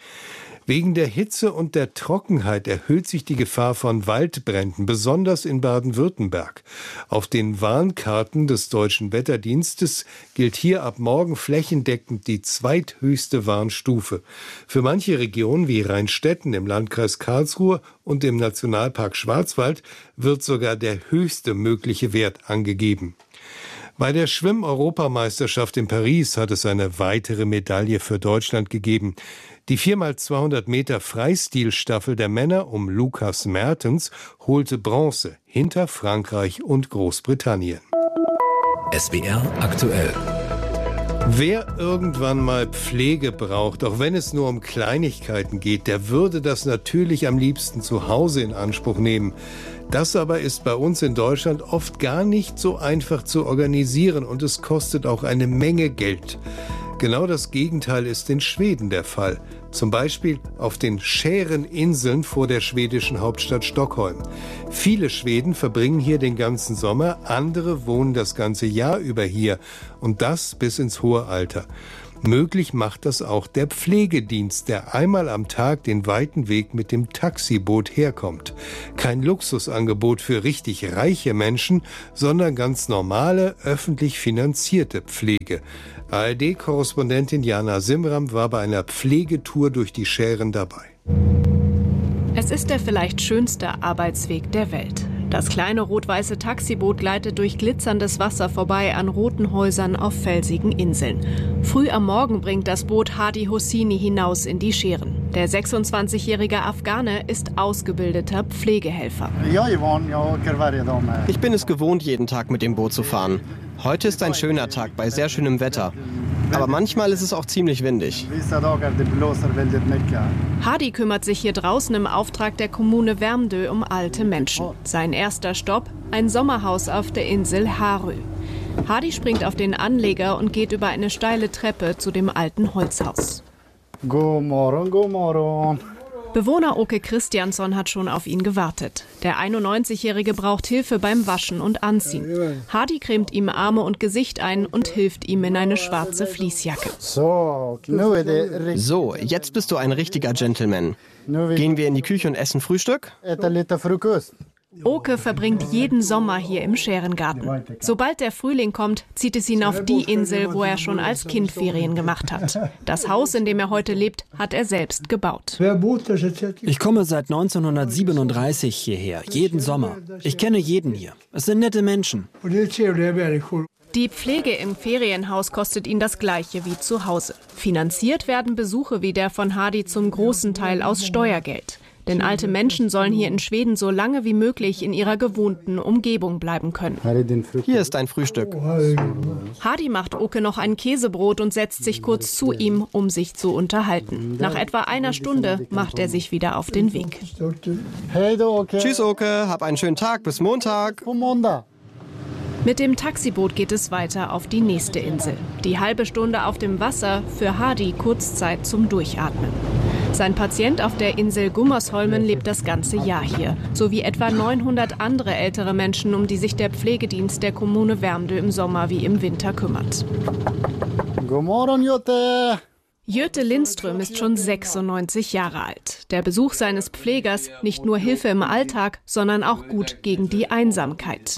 Wegen der Hitze und der Trockenheit erhöht sich die Gefahr von Waldbränden, besonders in Baden-Württemberg. Auf den Warnkarten des Deutschen Wetterdienstes gilt hier ab morgen flächendeckend die zweithöchste Warnstufe. Für manche Regionen wie Rheinstetten im Landkreis Karlsruhe und im Nationalpark Schwarzwald wird sogar der höchste mögliche Wert angegeben. Bei der Schwimm-Europameisterschaft in Paris hat es eine weitere Medaille für Deutschland gegeben. Die 4x200 Meter Freistilstaffel der Männer um Lukas Mertens holte Bronze hinter Frankreich und Großbritannien. SWR aktuell. Wer irgendwann mal Pflege braucht, auch wenn es nur um Kleinigkeiten geht, der würde das natürlich am liebsten zu Hause in Anspruch nehmen. Das aber ist bei uns in Deutschland oft gar nicht so einfach zu organisieren und es kostet auch eine Menge Geld. Genau das Gegenteil ist in Schweden der Fall. Zum Beispiel auf den Schäreninseln vor der schwedischen Hauptstadt Stockholm. Viele Schweden verbringen hier den ganzen Sommer, andere wohnen das ganze Jahr über hier und das bis ins hohe Alter. Möglich macht das auch der Pflegedienst, der einmal am Tag den weiten Weg mit dem Taxiboot herkommt. Kein Luxusangebot für richtig reiche Menschen, sondern ganz normale, öffentlich finanzierte Pflege. ARD-Korrespondentin Jana Simram war bei einer Pflegetour durch die Schären dabei. Es ist der vielleicht schönste Arbeitsweg der Welt. Das kleine rot-weiße Taxiboot gleitet durch glitzerndes Wasser vorbei an roten Häusern auf felsigen Inseln. Früh am Morgen bringt das Boot Hadi Hosseini hinaus in die Schären. Der 26-jährige Afghane ist ausgebildeter Pflegehelfer. Ich bin es gewohnt, jeden Tag mit dem Boot zu fahren. Heute ist ein schöner Tag bei sehr schönem Wetter. Aber manchmal ist es auch ziemlich windig. Hadi kümmert sich hier draußen im Auftrag der Kommune Värmdö um alte Menschen. Sein erster Stopp, ein Sommerhaus auf der Insel Harö. Hadi springt auf den Anleger und geht über eine steile Treppe zu dem alten Holzhaus. God morgon. Bewohner Åke Christiansson hat schon auf ihn gewartet. Der 91-Jährige braucht Hilfe beim Waschen und Anziehen. Hadi cremt ihm Arme und Gesicht ein und hilft ihm in eine schwarze Fließjacke. So, jetzt bist du ein richtiger Gentleman. Gehen wir in die Küche und essen Frühstück? Åke verbringt jeden Sommer hier im Schärengarten. Sobald der Frühling kommt, zieht es ihn auf die Insel, wo er schon als Kind Ferien gemacht hat. Das Haus, in dem er heute lebt, hat er selbst gebaut. Ich komme seit 1937 hierher, jeden Sommer. Ich kenne jeden hier. Es sind nette Menschen. Die Pflege im Ferienhaus kostet ihn das Gleiche wie zu Hause. Finanziert werden Besuche wie der von Hadi zum großen Teil aus Steuergeld. Denn alte Menschen sollen hier in Schweden so lange wie möglich in ihrer gewohnten Umgebung bleiben können. Hier ist dein Frühstück. Hadi macht Åke noch ein Käsebrot und setzt sich kurz zu ihm, um sich zu unterhalten. Nach etwa einer Stunde macht er sich wieder auf den Weg. Tschüss, Åke. Hab einen schönen Tag. Bis Montag. Mit dem Taxiboot geht es weiter auf die nächste Insel. Die halbe Stunde auf dem Wasser, für Hadi Kurzzeit zum Durchatmen. Sein Patient auf der Insel Gummersholmen lebt das ganze Jahr hier, sowie etwa 900 andere ältere Menschen, um die sich der Pflegedienst der Kommune Värmdö im Sommer wie im Winter kümmert. God morgon, Jutta! Göte Lindström ist schon 96 Jahre alt. Der Besuch seines Pflegers nicht nur Hilfe im Alltag, sondern auch gut gegen die Einsamkeit.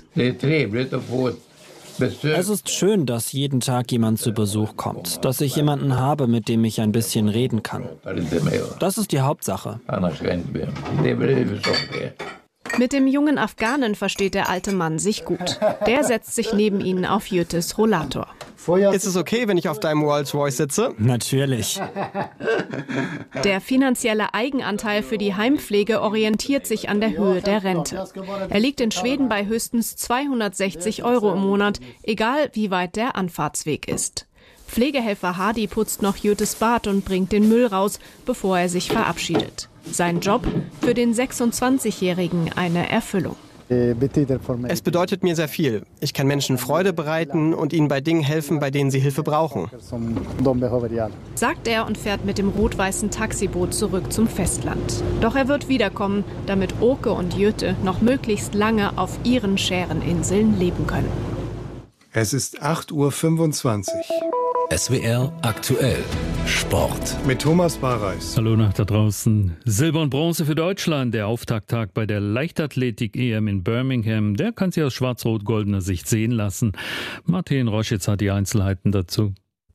Es ist schön, dass jeden Tag jemand zu Besuch kommt, dass ich jemanden habe, mit dem ich ein bisschen reden kann. Das ist die Hauptsache. Mit dem jungen Afghanen versteht der alte Mann sich gut. Der setzt sich neben ihn auf Götes Rollator. Ist es okay, wenn ich auf deinem Rolls-Royce sitze? Natürlich. Der finanzielle Eigenanteil für die Heimpflege orientiert sich an der Höhe der Rente. Er liegt in Schweden bei höchstens 260 € im Monat, egal wie weit der Anfahrtsweg ist. Pflegehelfer Hadi putzt noch Götes Bad und bringt den Müll raus, bevor er sich verabschiedet. Sein Job für den 26-Jährigen eine Erfüllung. Es bedeutet mir sehr viel. Ich kann Menschen Freude bereiten und ihnen bei Dingen helfen, bei denen sie Hilfe brauchen. Sagt er und fährt mit dem rot-weißen Taxiboot zurück zum Festland. Doch er wird wiederkommen, damit Åke und Göte noch lange auf ihren Schäreninseln leben können. Es ist 8:25 Uhr. SWR aktuell. Sport. Mit Thomas Barreis. Hallo nach da draußen. Silber und Bronze für Deutschland. Der Auftakttag bei der Leichtathletik-EM in Birmingham. Der kann sich aus schwarz-rot-goldener Sicht sehen lassen. Martin Roschitz hat die Einzelheiten dazu.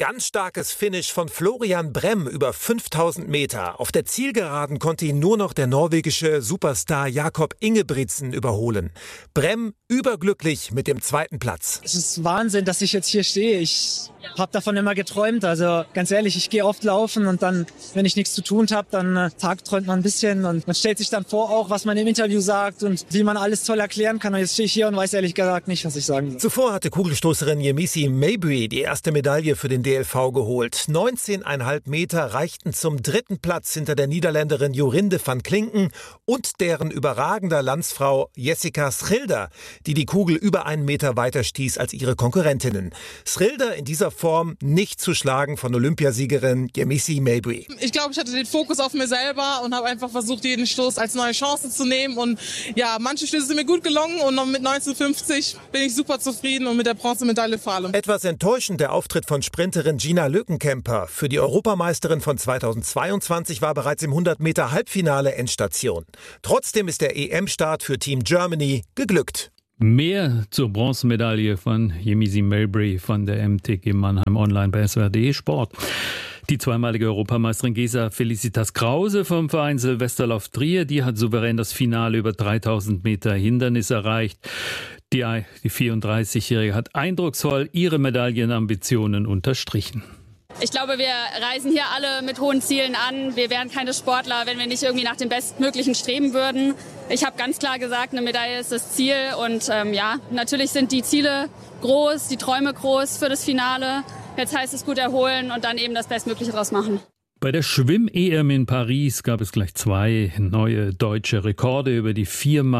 Ganz starkes Finish von Florian Brem über 5000 Meter. Auf der Zielgeraden konnte ihn nur noch der norwegische Superstar Jakob Ingebrigtsen überholen. Brem überglücklich mit dem 2. Platz. Es ist Wahnsinn, dass ich jetzt hier stehe. Ich habe davon immer geträumt. Also ganz ehrlich, ich gehe oft laufen und dann, wenn ich nichts zu tun habe, dann tagträumt man ein bisschen und man stellt sich dann vor auch, was man im Interview sagt und wie man alles toll erklären kann. Und jetzt stehe ich hier und weiß ehrlich gesagt nicht, was ich sagen soll. Zuvor hatte Kugelstoßerin Yemisi Mabry die erste Medaille für den DLV geholt. 19,5 Meter reichten zum 3. Platz hinter der Niederländerin Jorinde van Klinken und deren überragender Landsfrau Jessica Schilder, die die Kugel über 1 Meter weiter stieß als ihre Konkurrentinnen. Schilder in dieser Form nicht zu schlagen von Olympiasiegerin Yemisi Mabry. Ich glaube, ich hatte den Fokus auf mir selber und habe einfach versucht, jeden Stoß als neue Chance zu nehmen. Und ja, manche Stöße sind mir gut gelungen und mit 19,50 bin ich super zufrieden und mit der Bronzemedaille vor allem. Etwas enttäuschend der Auftritt von Sprinterin Gina Lückenkämper. Für die Europameisterin von 2022 war bereits im 100-Meter-Halbfinale Endstation. Trotzdem ist der EM-Start für Team Germany geglückt. Mehr zur Bronzemedaille von Yemisi Mabry von der MTG Mannheim online bei SWR.de Sport. Die zweimalige Europameisterin Gesa Felicitas Krause vom Verein Silvesterlauf Trier, die hat souverän das Finale über 3000 Meter Hindernis erreicht. Die 34-Jährige hat eindrucksvoll ihre Medaillenambitionen unterstrichen. Ich glaube, wir reisen hier alle mit hohen Zielen an. Wir wären keine Sportler, wenn wir nicht irgendwie nach dem Bestmöglichen streben würden. Ich habe ganz klar gesagt, eine Medaille ist das Ziel. Und ja, natürlich sind die Ziele groß, die Träume groß für das Finale. Jetzt heißt es gut erholen und dann eben das Bestmögliche draus machen. Bei der Schwimm-EM in Paris gab es gleich 2 neue deutsche Rekorde über die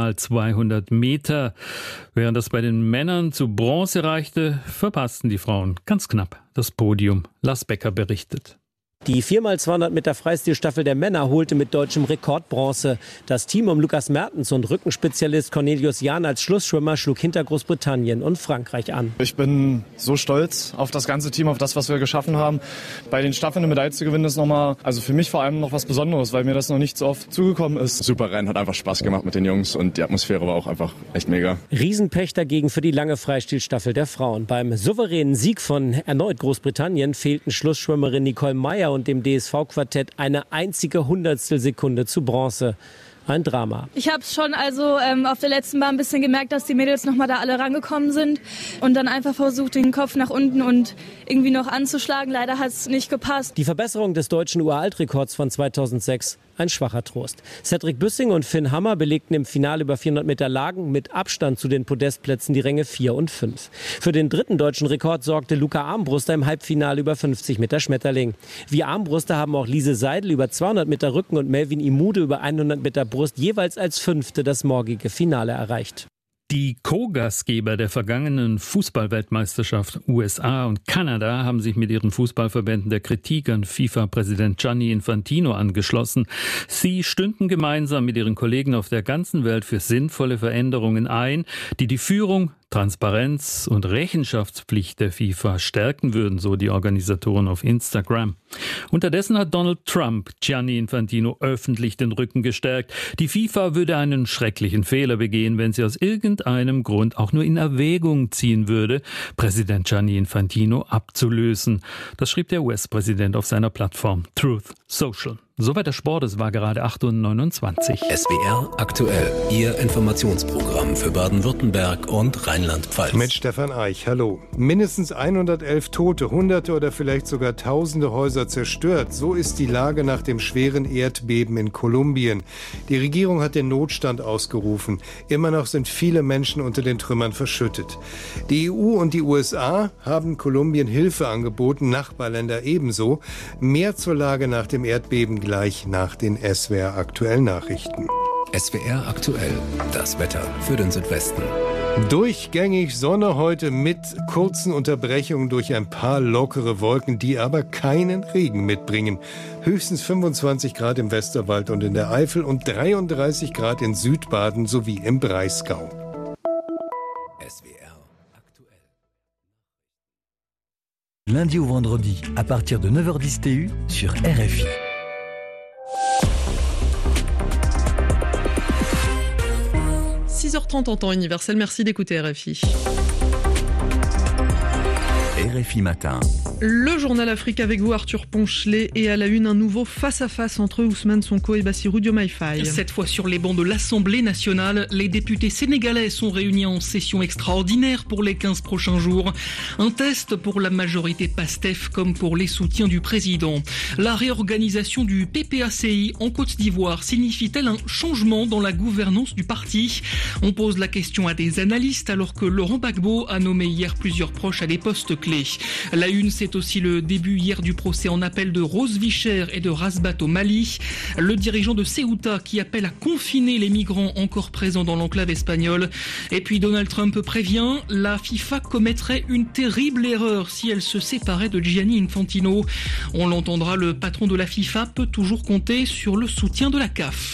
4x200 Meter. Während das bei den Männern zu Bronze reichte, verpassten die Frauen ganz knapp das Podium. Lars Becker berichtet. Die 4x200 Meter Freistilstaffel der Männer holte mit deutschem Rekord Bronze. Das Team um Lukas Mertens und Rückenspezialist Cornelius Jahn als Schlussschwimmer schlug hinter Großbritannien und Frankreich an. Ich bin so stolz auf das ganze Team, auf das, was wir geschaffen haben. Bei den Staffeln eine Medaille zu gewinnen, ist nochmal, also für mich vor allem noch was Besonderes, weil mir das noch nicht so oft zugekommen ist. Super Rennen, hat einfach Spaß gemacht mit den Jungs und die Atmosphäre war auch einfach echt mega. Riesenpech dagegen für die lange Freistilstaffel der Frauen. Beim souveränen Sieg von erneut Großbritannien fehlten Schlussschwimmerin Nicole Meyer und dem DSV-Quartett eine einzige Hundertstelsekunde zu Bronze. Ein Drama. Ich habe schon auf der letzten Bahn ein bisschen gemerkt, dass die Mädels nochmal da alle rangekommen sind und dann einfach versucht, den Kopf nach unten und irgendwie noch anzuschlagen. Leider hat es nicht gepasst. Die Verbesserung des deutschen Uraltrekords von 2006, ein schwacher Trost. Cedric Büssing und Finn Hammer belegten im Finale über 400 Meter Lagen mit Abstand zu den Podestplätzen die Ränge 4 und 5. Für den 3. deutschen Rekord sorgte Luca Armbruster im Halbfinale über 50 Meter Schmetterling. Wie Armbruster haben auch Lise Seidel über 200 Meter Rücken und Melvin Imude über 100 Meter Brust jeweils als 5. das morgige Finale erreicht. Die Co-Gastgeber der vergangenen Fußballweltmeisterschaft USA und Kanada haben sich mit ihren Fußballverbänden der Kritik an FIFA-Präsident Gianni Infantino angeschlossen. Sie stünden gemeinsam mit ihren Kollegen auf der ganzen Welt für sinnvolle Veränderungen ein, die die Führung, Transparenz und Rechenschaftspflicht der FIFA stärken würden, so die Organisatoren auf Instagram. Unterdessen hat Donald Trump Gianni Infantino öffentlich den Rücken gestärkt. Die FIFA würde einen schrecklichen Fehler begehen, wenn sie aus irgendeinem Grund auch nur in Erwägung ziehen würde, Präsident Gianni Infantino abzulösen. Das schrieb der US-Präsident auf seiner Plattform Truth Social. Soweit der Sport, es war gerade 8:29 Uhr. SWR aktuell, Ihr Informationsprogramm für Baden-Württemberg und Rheinland-Pfalz. Mit Stefan Eich, hallo. Mindestens 111 Tote, Hunderte oder vielleicht sogar Tausende Häuser zerstört. So ist die Lage nach dem schweren Erdbeben in Kolumbien. Die Regierung hat den Notstand ausgerufen. Immer noch sind viele Menschen unter den Trümmern verschüttet. Die EU und die USA haben Kolumbien Hilfe angeboten, Nachbarländer ebenso. Mehr zur Lage nach dem Erdbeben gleich nach den SWR aktuellen Nachrichten. SWR aktuell, das Wetter für den Südwesten. Durchgängig Sonne heute mit kurzen Unterbrechungen durch ein paar lockere Wolken, die aber keinen Regen mitbringen. Höchstens 25 Grad im Westerwald und in der Eifel und 33 Grad in Südbaden sowie im Breisgau. SWR aktuell. Lundi au vendredi, à partir de 9h10 TU sur RFI. – 6h30 en temps universel. Merci d'écouter RFI. RFI Matin. Le journal Afrique avec vous, Arthur Ponchelet, et à la une, un nouveau face-à-face entre Ousmane Sonko et Bassirou Diomaye Faye. Cette fois sur les bancs de l'Assemblée nationale, les députés sénégalais sont réunis en session extraordinaire pour les 15 prochains jours. Un test pour la majorité PASTEF comme pour les soutiens du président. La réorganisation du PPACI en Côte d'Ivoire signifie-t-elle un changement dans la gouvernance du parti ? On pose la question à des analystes alors que Laurent Gbagbo a nommé hier plusieurs proches à des postes clés. La une, c'est aussi le début hier du procès en appel de Rose Vicher et de Rasbat au Mali. Le dirigeant de Ceuta qui appelle à confiner les migrants encore présents dans l'enclave espagnole. Et puis Donald Trump prévient, la FIFA commettrait une terrible erreur si elle se séparait de Gianni Infantino. On l'entendra, le patron de la FIFA peut toujours compter sur le soutien de la CAF.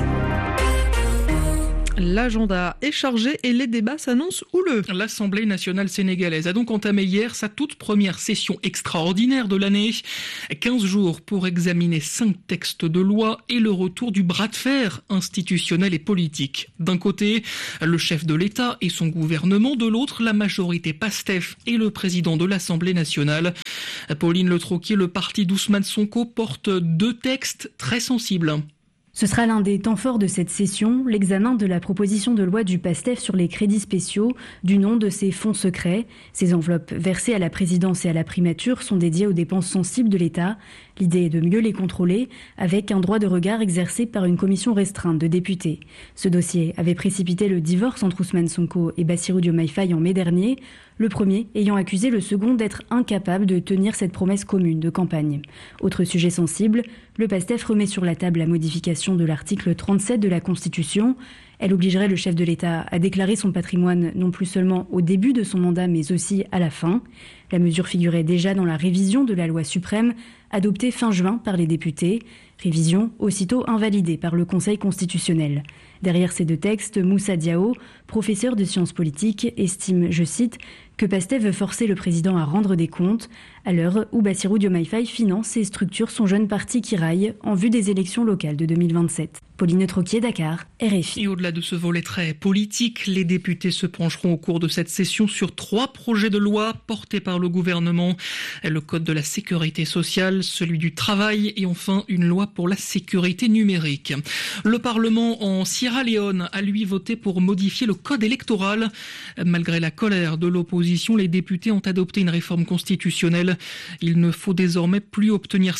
L'agenda est chargé et les débats s'annoncent houleux. L'Assemblée nationale sénégalaise a donc entamé hier sa toute première session extraordinaire de l'année. 15 jours pour examiner 5 textes de loi et le retour du bras de fer institutionnel et politique. D'un côté, le chef de l'État et son gouvernement, de l'autre, la majorité PASTEF et le président de l'Assemblée nationale. Pauline Le Troquier, le parti d'Ousmane Sonko, porte 2 textes très sensibles. Ce sera l'un des temps forts de cette session, l'examen de la proposition de loi du PASTEF sur les crédits spéciaux, du nom de ces fonds secrets. Ces enveloppes versées à la présidence et à la primature sont dédiées aux dépenses sensibles de l'État. L'idée est de mieux les contrôler avec un droit de regard exercé par une commission restreinte de députés. Ce dossier avait précipité le divorce entre Ousmane Sonko et Bassirou Diomaye Faye en mai dernier, le premier ayant accusé le second d'être incapable de tenir cette promesse commune de campagne. Autre sujet sensible, le PASTEF remet sur la table la modification de l'article 37 de la Constitution. Elle obligerait le chef de l'État à déclarer son patrimoine non plus seulement au début de son mandat mais aussi à la fin. La mesure figurait déjà dans la révision de la loi suprême adoptée fin juin par les députés. Révision aussitôt invalidée par le Conseil constitutionnel. Derrière ces 2 textes, Moussa Diao, professeur de sciences politiques, estime, je cite, que PASTEF veut forcer le président à rendre des comptes à l'heure où Bassirou Diomaye Faye finance et structure son jeune parti qui raille en vue des élections locales de 2027. Pauline Troquier, Dakar, RFI. Et au-delà de ce volet très politique, les députés se pencheront au cours de cette session sur 3 projets de loi portés par le gouvernement. Le code de la sécurité sociale, celui du travail et enfin une loi pour la sécurité numérique. Le Parlement en Sierra Leone a lui voté pour modifier le code électoral. Malgré la colère de l'opposition, les députés ont adopté une réforme constitutionnelle. Il ne faut désormais plus obtenir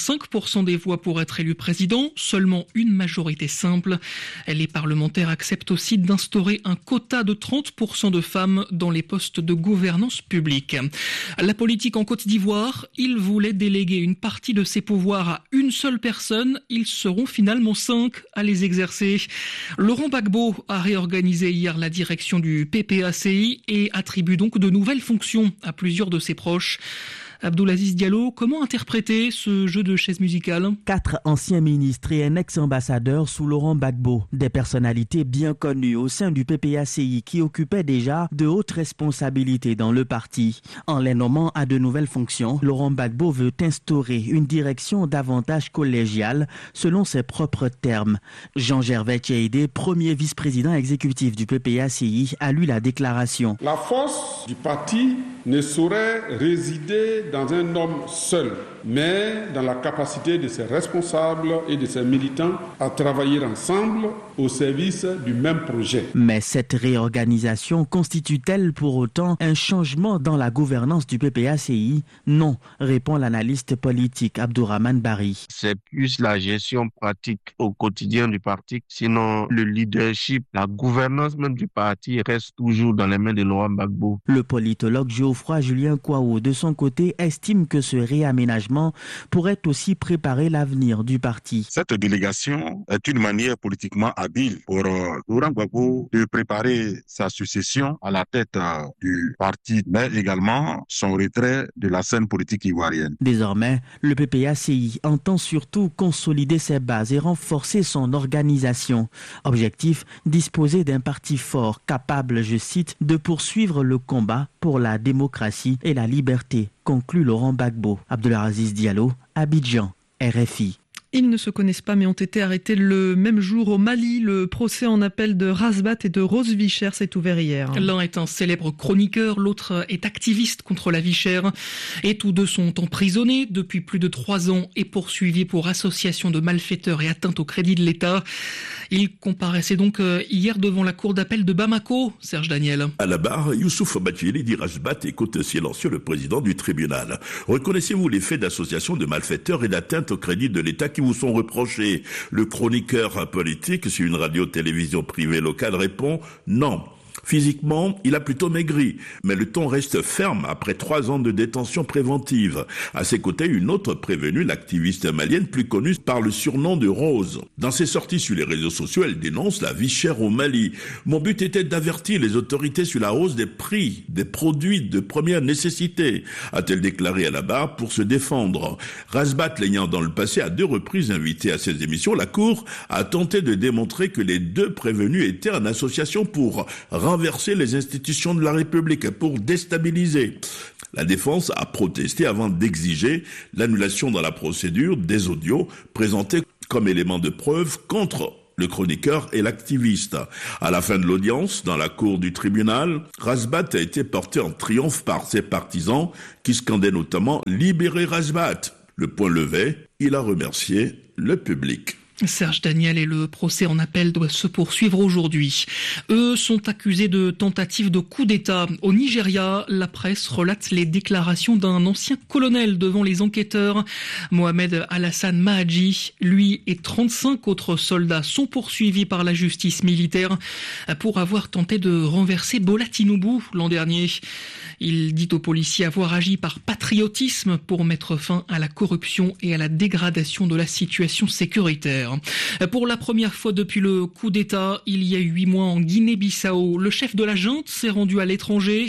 55% des voix pour être élu président, seulement une majorité simple. Les parlementaires acceptent aussi d'instaurer un quota de 30% de femmes dans les postes de gouvernance publique. La politique en Côte d'Ivoire, ils voulaient déléguer une partie de ses pouvoirs à une seule personne. Ils seront finalement 5 à les exercer. Laurent Gbagbo a réorganisé hier la direction du PPACI et attribue donc de nouvelles fonctions à plusieurs de ses proches. Abdoulaziz Diallo, comment interpréter ce jeu de chaises musicales ? 4 anciens ministres et un ex-ambassadeur sous Laurent Gbagbo, des personnalités bien connues au sein du PPACI qui occupaient déjà de hautes responsabilités dans le parti. En les nommant à de nouvelles fonctions, Laurent Gbagbo veut instaurer une direction davantage collégiale selon ses propres termes. Jean-Gervais Tcheïdé, premier vice-président exécutif du PPACI, a lu la déclaration. La force du parti ne saurait résider dans un homme seul, mais dans la capacité de ses responsables et de ses militants à travailler ensemble au service du même projet. Mais cette réorganisation constitue-t-elle pour autant un changement dans la gouvernance du PPACI ? Non, répond l'analyste politique Abdourahmane Bari. C'est plus la gestion pratique au quotidien du parti, sinon le leadership, la gouvernance même du parti reste toujours dans les mains de Laurent Gbagbo. Le politologue Geoffroy Julien Kouaou, de son côté, estime que ce réaménagement pourrait aussi préparer l'avenir du parti. Cette délégation est une manière politiquement habile pour Laurent Gbagbo de préparer sa succession à la tête du parti, mais également son retrait de la scène politique ivoirienne. Désormais, le PPACI entend surtout consolider ses bases et renforcer son organisation. Objectif, disposer d'un parti fort, capable, je cite, de poursuivre le combat pour la démocratie et la liberté, conclut Laurent Gbagbo. Abdoulaziz Diallo, Abidjan, RFI. Ils ne se connaissent pas mais ont été arrêtés le même jour au Mali. Le procès en appel de Razbat et de Rose Vicher s'est ouvert hier. L'un est un célèbre chroniqueur, l'autre est activiste contre la vie chère. Et tous deux sont emprisonnés depuis plus de 3 ans et poursuivis pour association de malfaiteurs et atteinte au crédit de l'État. Ils comparaissaient donc hier devant la cour d'appel de Bamako. Serge Daniel. À la barre, Youssouf Badjili dit Razbat écoute silencieux le président du tribunal. Reconnaissez-vous les faits d'association de malfaiteurs et d'atteinte au crédit de l'État qui vous sont reprochés? Le chroniqueur politique sur une radio-télévision privée locale répond non. Physiquement, il a plutôt maigri, mais le ton reste ferme après 3 ans de détention préventive. À ses côtés, une autre prévenue, l'activiste malienne plus connue par le surnom de Rose. Dans ses sorties sur les réseaux sociaux, elle dénonce la vie chère au Mali. Mon but était d'avertir les autorités sur la hausse des prix des produits de première nécessité, a-t-elle déclaré à la barre pour se défendre. Razbat l'ayant dans le passé à 2 reprises invité à ses émissions, la Cour a tenté de démontrer que les 2 prévenus étaient en association pour renverser les institutions de la République, pour déstabiliser. La défense a protesté avant d'exiger l'annulation dans la procédure des audios présentés comme éléments de preuve contre le chroniqueur et l'activiste. À la fin de l'audience, dans la cour du tribunal, Razbat a été porté en triomphe par ses partisans qui scandaient notamment « Libérez Razbat ». Le poing levé, il a remercié le public. Serge Daniel, et le procès en appel doit se poursuivre aujourd'hui. Eux sont accusés de tentative de coup d'État. Au Nigeria, la presse relate les déclarations d'un ancien colonel devant les enquêteurs. Mohamed Alassane Mahadji, lui et 35 autres soldats sont poursuivis par la justice militaire pour avoir tenté de renverser Bola Tinubu l'an dernier. Il dit aux policiers avoir agi par patriotisme pour mettre fin à la corruption et à la dégradation de la situation sécuritaire. Pour la première fois depuis le coup d'État, il y a 8 mois en Guinée-Bissau, le chef de la junte s'est rendu à l'étranger.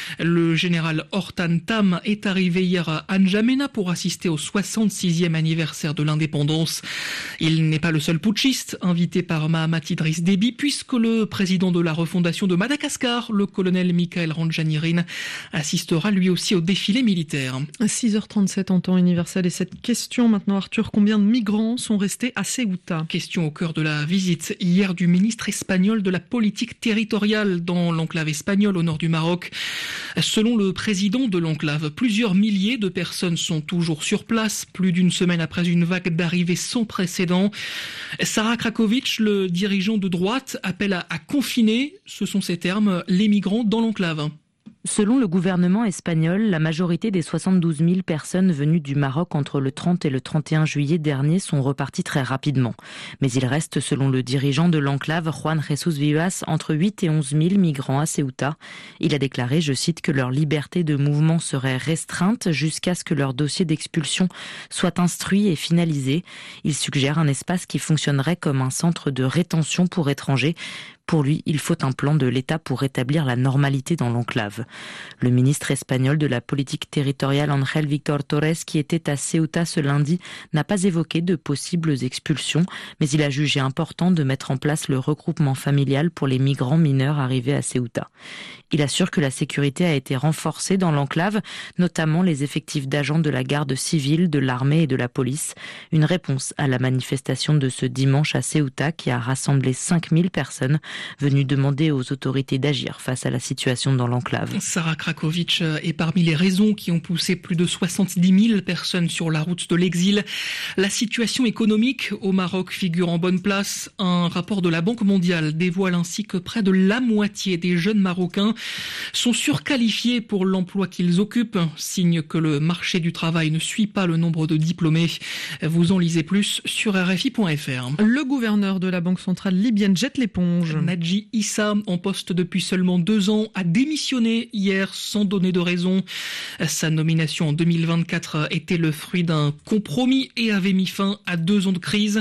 Le général Hortan Tam est arrivé hier à N'Djamena pour assister au 66e anniversaire de l'indépendance. Il n'est pas le seul putschiste invité par Mahamat Idriss Déby, puisque le président de la refondation de Madagascar, le colonel Michael Randjanirin, assistera lui aussi au défilé militaire. 6h37 en temps universel et cette question maintenant, Arthur, combien de migrants sont restés à Ceuta? Question au cœur de la visite hier du ministre espagnol de la politique territoriale dans l'enclave espagnole au nord du Maroc. Selon le président de l'enclave, plusieurs milliers de personnes sont toujours sur place, plus d'une semaine après une vague d'arrivées sans précédent. Sara Krakovic, le dirigeant de droite, appelle à confiner, ce sont ses termes, les migrants dans l'enclave. Selon le gouvernement espagnol, la majorité des 72 000 personnes venues du Maroc entre le 30 et le 31 juillet dernier sont reparties très rapidement. Mais il reste, selon le dirigeant de l'enclave, Juan Jesús Vivas, entre 8 et 11 000 migrants à Ceuta. Il a déclaré, je cite, que leur liberté de mouvement serait restreinte jusqu'à ce que leur dossier d'expulsion soit instruit et finalisé. Il suggère un espace qui fonctionnerait comme un centre de rétention pour étrangers. Pour lui, il faut un plan de l'État pour rétablir la normalité dans l'enclave. Le ministre espagnol de la politique territoriale, Ángel Víctor Torres, qui était à Ceuta ce lundi, n'a pas évoqué de possibles expulsions, mais il a jugé important de mettre en place le regroupement familial pour les migrants mineurs arrivés à Ceuta. Il assure que la sécurité a été renforcée dans l'enclave, notamment les effectifs d'agents de la garde civile, de l'armée et de la police. Une réponse à la manifestation de ce dimanche à Ceuta qui a rassemblé 5000 personnes venues demander aux autorités d'agir face à la situation dans l'enclave. Sara Krakovic est parmi les raisons qui ont poussé plus de 70 000 personnes sur la route de l'exil. La situation économique au Maroc figure en bonne place. Un rapport de la Banque mondiale dévoile ainsi que près de la moitié des jeunes Marocains sont surqualifiés pour l'emploi qu'ils occupent, signe que le marché du travail ne suit pas le nombre de diplômés. Vous en lisez plus sur RFI.fr. Le gouverneur de la Banque centrale libyenne jette l'éponge. Nadji Issa, en poste depuis seulement 2 ans, a démissionné hier sans donner de raison. Sa nomination en 2024 était le fruit d'un compromis et avait mis fin à 2 ans de crise.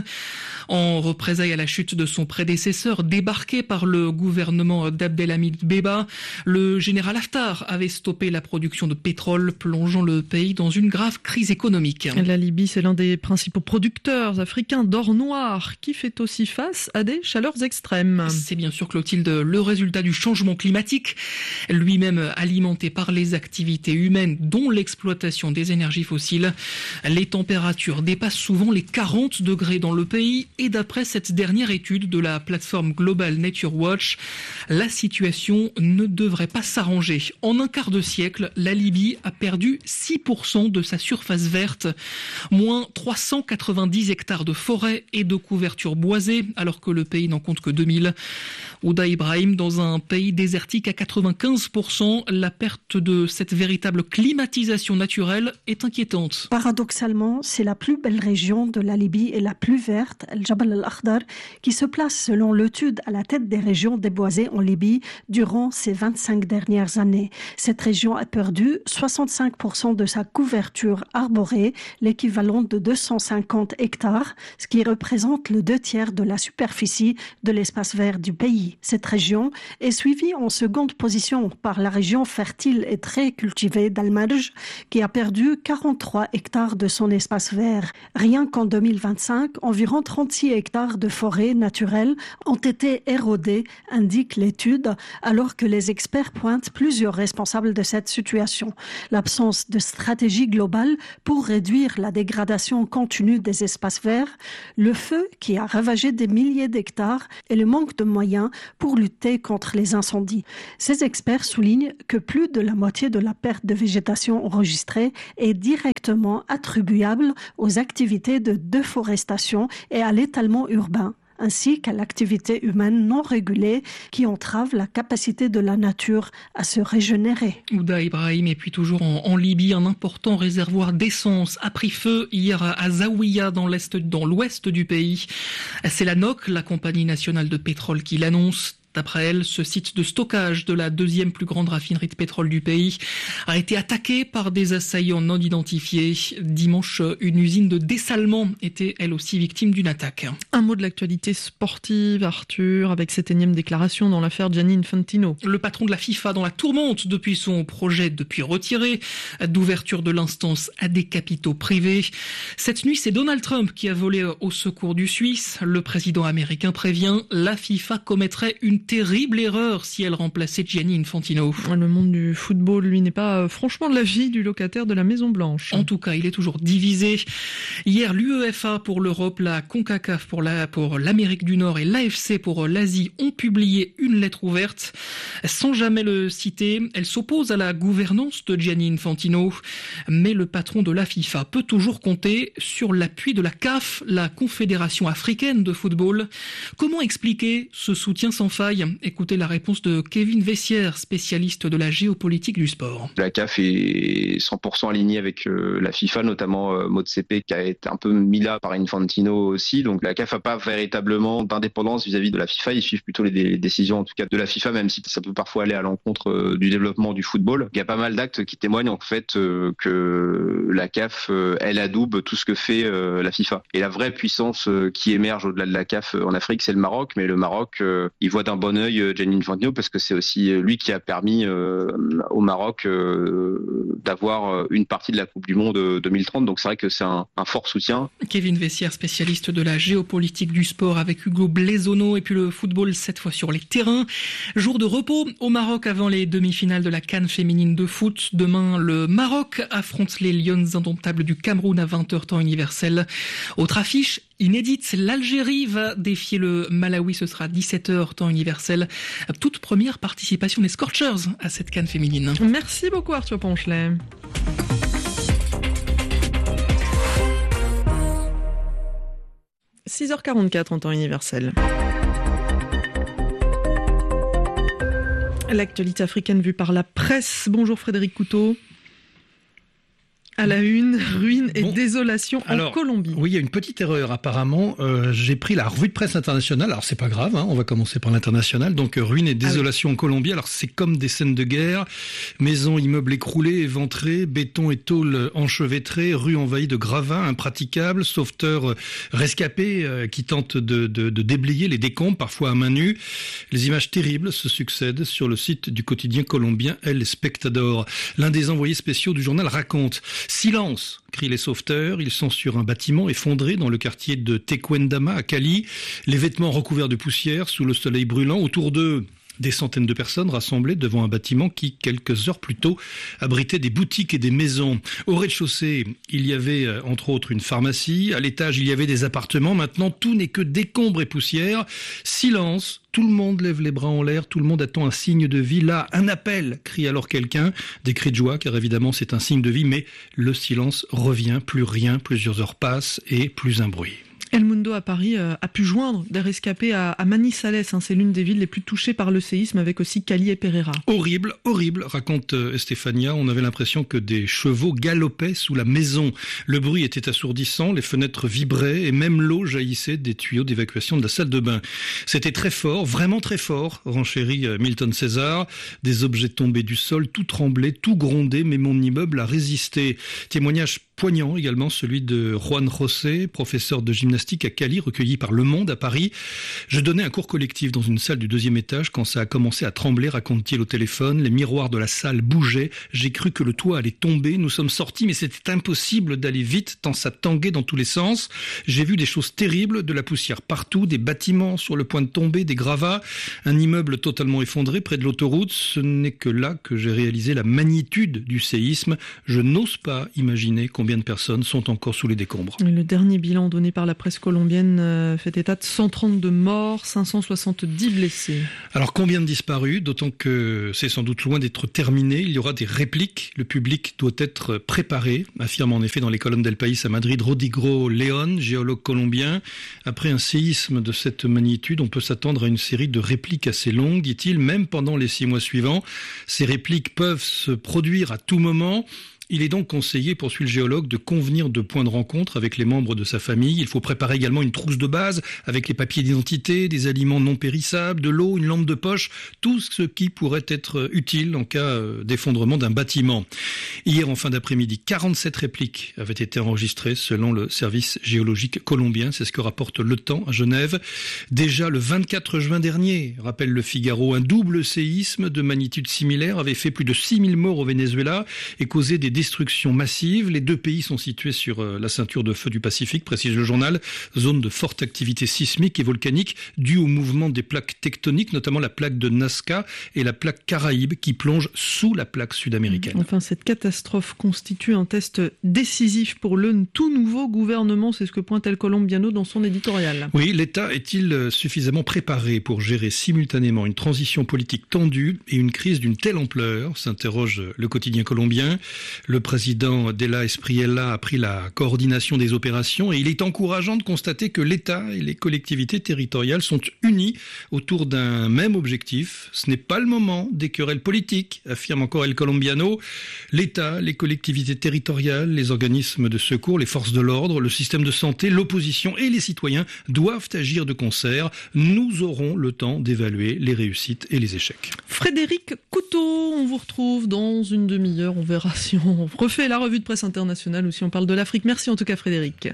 En représailles à la chute de son prédécesseur, débarqué par le gouvernement d'Abdelhamid Beba, le général Haftar avait stoppé la production de pétrole, plongeant le pays dans une grave crise économique. La Libye, c'est l'un des principaux producteurs africains d'or noir, qui fait aussi face à des chaleurs extrêmes. C'est c'est bien sûr, Clotilde, le résultat du changement climatique, lui-même alimenté par les activités humaines, dont l'exploitation des énergies fossiles. Les températures dépassent souvent les 40 degrés dans le pays et d'après cette dernière étude de la plateforme Global Nature Watch, la situation ne devrait pas s'arranger. En un quart de siècle, la Libye a perdu 6% de sa surface verte, moins 390 hectares de forêt et de couverture boisée, alors que le pays n'en compte que 2000. Ouda Ibrahim, dans un pays désertique à 95%, la perte de cette véritable climatisation naturelle est inquiétante. Paradoxalement, c'est la plus belle région de la Libye et la plus verte, El Jabal al-Akhdar, qui se place selon l'étude à la tête des régions déboisées en Libye durant ces 25 dernières années. Cette région a perdu 65% de sa couverture arborée, l'équivalent de 250 hectares, ce qui représente le 2/3 de la superficie de l'espace vert du pays. Cette région est suivie en seconde position par la région fertile et très cultivée d'Al-Marj, qui a perdu 43 hectares de son espace vert. Rien qu'en 2025, environ 36 hectares de forêt naturelle ont été érodés, indique l'étude, alors que les experts pointent plusieurs responsables de cette situation. L'absence de stratégie globale pour réduire la dégradation continue des espaces verts, le feu qui a ravagé des milliers d'hectares et le manque de moyens pour lutter contre les incendies. Ces experts soulignent que plus de la moitié de la perte de végétation enregistrée est directement attribuable aux activités de déforestation et à l'étalement urbain, ainsi qu'à l'activité humaine non régulée qui entrave la capacité de la nature à se régénérer. Ouda Ibrahim, et puis toujours en Libye, un important réservoir d'essence a pris feu hier à Zawiya dans l'ouest du pays. C'est la NOC, la compagnie nationale de pétrole, qui l'annonce. D'après elle, ce site de stockage de la deuxième plus grande raffinerie de pétrole du pays a été attaqué par des assaillants non identifiés. Dimanche, une usine de dessalement était elle aussi victime d'une attaque. Un mot de l'actualité sportive, Arthur, avec cette énième déclaration dans l'affaire Gianni Infantino. Le patron de la FIFA dans la tourmente depuis son projet depuis retiré d'ouverture de l'instance à des capitaux privés. Cette nuit, c'est Donald Trump qui a volé au secours du Suisse. Le président américain prévient, la FIFA commettrait une terrible erreur si elle remplaçait Gianni Infantino. Le monde du football, lui, n'est pas franchement de l'avis du locataire de la Maison-Blanche. En tout cas, il est toujours divisé. Hier, l'UEFA pour l'Europe, la CONCACAF pour l'Amérique du Nord et l'AFC pour l'Asie ont publié une lettre ouverte. Sans jamais le citer, elle s'oppose à la gouvernance de Gianni Infantino. Mais le patron de la FIFA peut toujours compter sur l'appui de la CAF, la Confédération africaine de football. Comment expliquer ce soutien sans faille ? Écoutez la réponse de Kevin Vessière, spécialiste de la géopolitique du sport. La CAF est 100% alignée avec la FIFA, notamment Motsepe qui a été un peu mis là par Infantino aussi. Donc la CAF n'a pas véritablement d'indépendance vis-à-vis de la FIFA. Ils suivent plutôt les décisions en tout cas de la FIFA, même si ça peut parfois aller à l'encontre du développement du football. Il y a pas mal d'actes qui témoignent en fait que la CAF, elle adoube tout ce que fait la FIFA. Et la vraie puissance qui émerge au-delà de la CAF en Afrique, c'est le Maroc. Mais le Maroc, il voit d'un bon œil Gianni Infantino parce que c'est aussi lui qui a permis au Maroc d'avoir une partie de la Coupe du Monde 2030. Donc c'est vrai que c'est un fort soutien. Kevin Vessière, spécialiste de la géopolitique du sport avec Hugo Blaisono et puis le football cette fois sur les terrains. Jour de repos au Maroc avant les demi-finales de la CAN féminine de foot. Demain, le Maroc affronte les Lions indomptables du Cameroun à 20h temps universel. Autre affiche inédite, l'Algérie va défier le Malawi, ce sera 17h temps universel. Toute première participation des Scorchers à cette CAN féminine. Merci beaucoup Arthur Ponchelet. « 6h44 en temps universel. L'actualité africaine vue par la presse. Bonjour Frédéric Couteau. À la une, ruine et désolation en Colombie. Oui, il y a une petite erreur apparemment. J'ai pris la revue de presse internationale. Alors c'est pas grave, on va commencer par l'international. Donc ruine et désolation en Colombie. Alors c'est comme des scènes de guerre. Maisons, immeubles écroulés, éventrés, béton et tôle enchevêtrés, rues envahies de gravats impraticables, sauveteurs rescapés qui tentent de déblayer les décombres, parfois à main nue. Les images terribles se succèdent sur le site du quotidien colombien El Espectador. L'un des envoyés spéciaux du journal raconte: Silence, crient les sauveteurs. Ils sont sur un bâtiment effondré dans le quartier de Tequendama à Cali. Les vêtements recouverts de poussière sous le soleil brûlant. Autour d'eux, des centaines de personnes rassemblées devant un bâtiment qui, quelques heures plus tôt, abritait des boutiques et des maisons. Au rez-de-chaussée, il y avait entre autres une pharmacie. À l'étage, il y avait des appartements. Maintenant, tout n'est que décombres et poussière. Silence. Tout le monde lève les bras en l'air, tout le monde attend un signe de vie. Là, un appel, crie alors quelqu'un. Des cris de joie, car évidemment c'est un signe de vie, mais le silence revient, plus rien, plusieurs heures passent et plus un bruit. El Mundo à Paris a pu joindre des rescapés à Manizales. C'est l'une des villes les plus touchées par le séisme, avec aussi Cali et Pereira. Horrible, horrible, raconte Estefania. On avait l'impression que des chevaux galopaient sous la maison. Le bruit était assourdissant, les fenêtres vibraient et même l'eau jaillissait des tuyaux d'évacuation de la salle de bain. C'était très fort, vraiment très fort, renchérit Milton César. Des objets tombés du sol, tout tremblait, tout grondait, mais mon immeuble a résisté. Témoignage poignant également, celui de Juan José, professeur de gymnastique à Cali, recueilli par Le Monde à Paris. Je donnais un cours collectif dans une salle du 2e étage quand ça a commencé à trembler, raconte-t-il au téléphone. Les miroirs de la salle bougeaient. J'ai cru que le toit allait tomber. Nous sommes sortis, mais c'était impossible d'aller vite tant ça tanguait dans tous les sens. J'ai vu des choses terribles, de la poussière partout, des bâtiments sur le point de tomber, des gravats, un immeuble totalement effondré près de l'autoroute. Ce n'est que là que j'ai réalisé la magnitude du séisme. Je n'ose pas imaginer combien de personnes sont encore sous les décombres. Le dernier bilan donné par la presse colombienne fait état de 132 morts, 570 blessés. Alors combien de disparus? D'autant que c'est sans doute loin d'être terminé. Il y aura des répliques. Le public doit être préparé, affirme en effet dans les colonnes d'El País à Madrid Rodrigo León, géologue colombien. Après un séisme de cette magnitude, on peut s'attendre à une série de répliques assez longues, dit-il, même pendant les 6 mois suivants. Ces répliques peuvent se produire à tout moment. Il est donc conseillé, poursuit le géologue, de convenir de points de rencontre avec les membres de sa famille. Il faut préparer également une trousse de base avec les papiers d'identité, des aliments non périssables, de l'eau, une lampe de poche, tout ce qui pourrait être utile en cas d'effondrement d'un bâtiment. Hier, en fin d'après-midi, 47 répliques avaient été enregistrées selon le service géologique colombien. C'est ce que rapporte Le Temps à Genève. Déjà le 24 juin dernier, rappelle Le Figaro, un double séisme de magnitude similaire avait fait plus de 6000 morts au Venezuela et causé des destructions massives. Les deux pays sont situés sur la ceinture de feu du Pacifique, précise le journal, zone de forte activité sismique et volcanique due au mouvement des plaques tectoniques, notamment la plaque de Nazca et la plaque Caraïbe qui plonge sous la plaque sud-américaine. Enfin, cette catastrophe constitue un test décisif pour le tout nouveau gouvernement, c'est ce que pointe El Colombiano dans son éditorial. Oui, l'État est-il suffisamment préparé pour gérer simultanément une transition politique tendue et une crise d'une telle ampleur, s'interroge le quotidien colombien. Le président Della Espriella a pris la coordination des opérations et il est encourageant de constater que l'État et les collectivités territoriales sont unis autour d'un même objectif. Ce n'est pas le moment des querelles politiques, affirme encore El Colombiano. L'État, les collectivités territoriales, les organismes de secours, les forces de l'ordre, le système de santé, l'opposition et les citoyens doivent agir de concert. Nous aurons le temps d'évaluer les réussites et les échecs. Frédéric Couteau, on vous retrouve dans une demi-heure. On verra si on refait la revue de presse internationale ou si on parle de l'Afrique. Merci en tout cas Frédéric.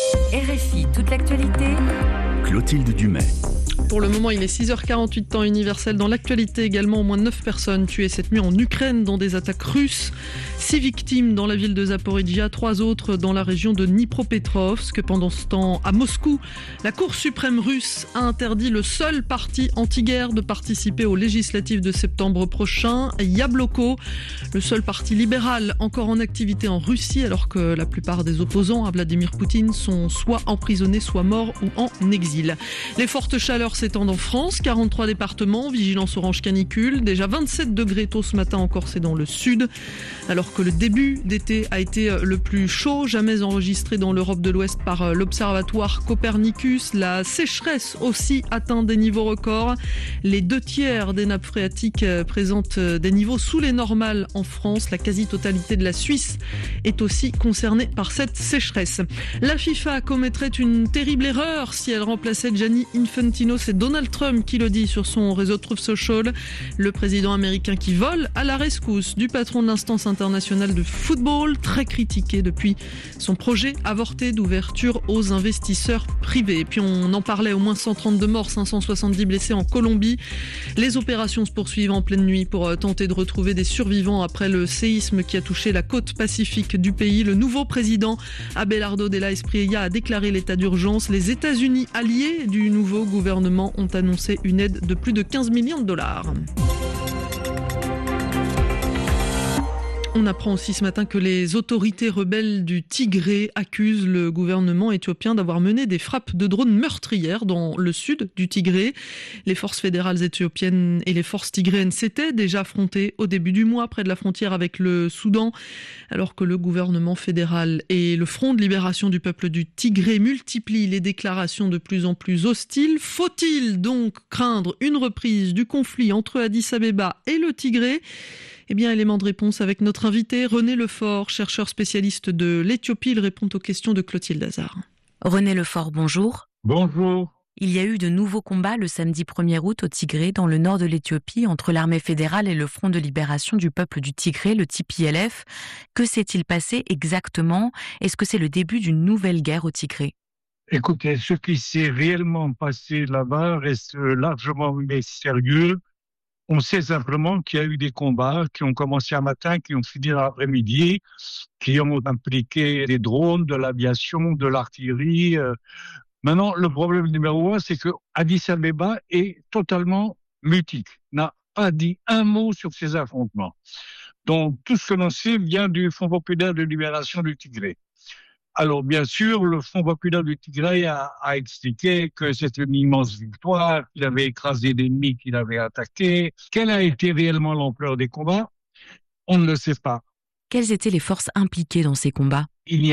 RFI, toute l'actualité. Clotilde Dumais. Pour le moment, il est 6h48 temps universel. Dans l'actualité également, au moins 9 personnes tuées cette nuit en Ukraine dans des attaques russes. 6 victimes dans la ville de Zaporizhia, 3 autres dans la région de Dnipropetrovsk. Pendant ce temps, à Moscou, la Cour suprême russe a interdit le seul parti anti-guerre de participer aux législatives de septembre prochain, Yabloko, le seul parti libéral encore en activité en Russie, alors que la plupart des opposants à Vladimir Poutine sont soit emprisonnés, soit morts ou en exil. Les fortes chaleurs s'étendent en France, 43 départements, vigilance orange canicule, déjà 27 degrés tôt ce matin en Corse et dans le sud, alors que le début d'été a été le plus chaud jamais enregistré dans l'Europe de l'Ouest par l'Observatoire Copernicus. La sécheresse aussi atteint des niveaux records. Les 2/3 des nappes phréatiques présentent des niveaux sous les normales en France. La quasi-totalité de la Suisse est aussi concernée par cette sécheresse. La FIFA commettrait une terrible erreur si elle remplaçait Gianni Infantino c'est Donald Trump qui le dit sur son réseau Truth Social. Le président américain qui vole à la rescousse du patron de l'instance internationale de football, très critiqué depuis son projet avorté d'ouverture aux investisseurs privés. Et puis on en parlait, au moins 132 morts, 570 blessés en Colombie. Les opérations se poursuivent en pleine nuit pour tenter de retrouver des survivants après le séisme qui a touché la côte pacifique du pays. Le nouveau président Abelardo de la Espriella a déclaré l'état d'urgence. Les États-Unis, alliés du nouveau gouvernement, ont annoncé une aide de plus de 15 millions de dollars. On apprend aussi ce matin que les autorités rebelles du Tigré accusent le gouvernement éthiopien d'avoir mené des frappes de drones meurtrières dans le sud du Tigré. Les forces fédérales éthiopiennes et les forces tigréennes s'étaient déjà affrontées au début du mois près de la frontière avec le Soudan, alors que le gouvernement fédéral et le Front de libération du peuple du Tigré multiplient les déclarations de plus en plus hostiles. Faut-il donc craindre une reprise du conflit entre Addis Abeba et le Tigré ? Eh bien, élément de réponse avec notre invité, René Lefort, chercheur spécialiste de l'Éthiopie. Il répond aux questions de Clotilde Hazard. René Lefort, bonjour. Bonjour. Il y a eu de nouveaux combats le samedi 1er août au Tigré, dans le nord de l'Éthiopie, entre l'armée fédérale et le Front de libération du peuple du Tigré, le TPLF. Que s'est-il passé exactement ? Est-ce que c'est le début d'une nouvelle guerre au Tigré ? Écoutez, ce qui s'est réellement passé là-bas reste largement mystérieux. On sait simplement qu'il y a eu des combats qui ont commencé un matin, qui ont fini dans l'après-midi, qui ont impliqué des drones, de l'aviation, de l'artillerie. Maintenant, le problème numéro 1, c'est que Addis Abeba est totalement mutique, n'a pas dit un mot sur ces affrontements. Donc, tout ce que l'on sait vient du Front populaire de libération du Tigré. Alors, bien sûr, le Front populaire du Tigré a expliqué que c'était une immense victoire, qu'il avait écrasé l'ennemi qu'il avait attaqué. Quelle a été réellement l'ampleur des combats ? On ne le sait pas. Quelles étaient les forces impliquées dans ces combats ? Il n'y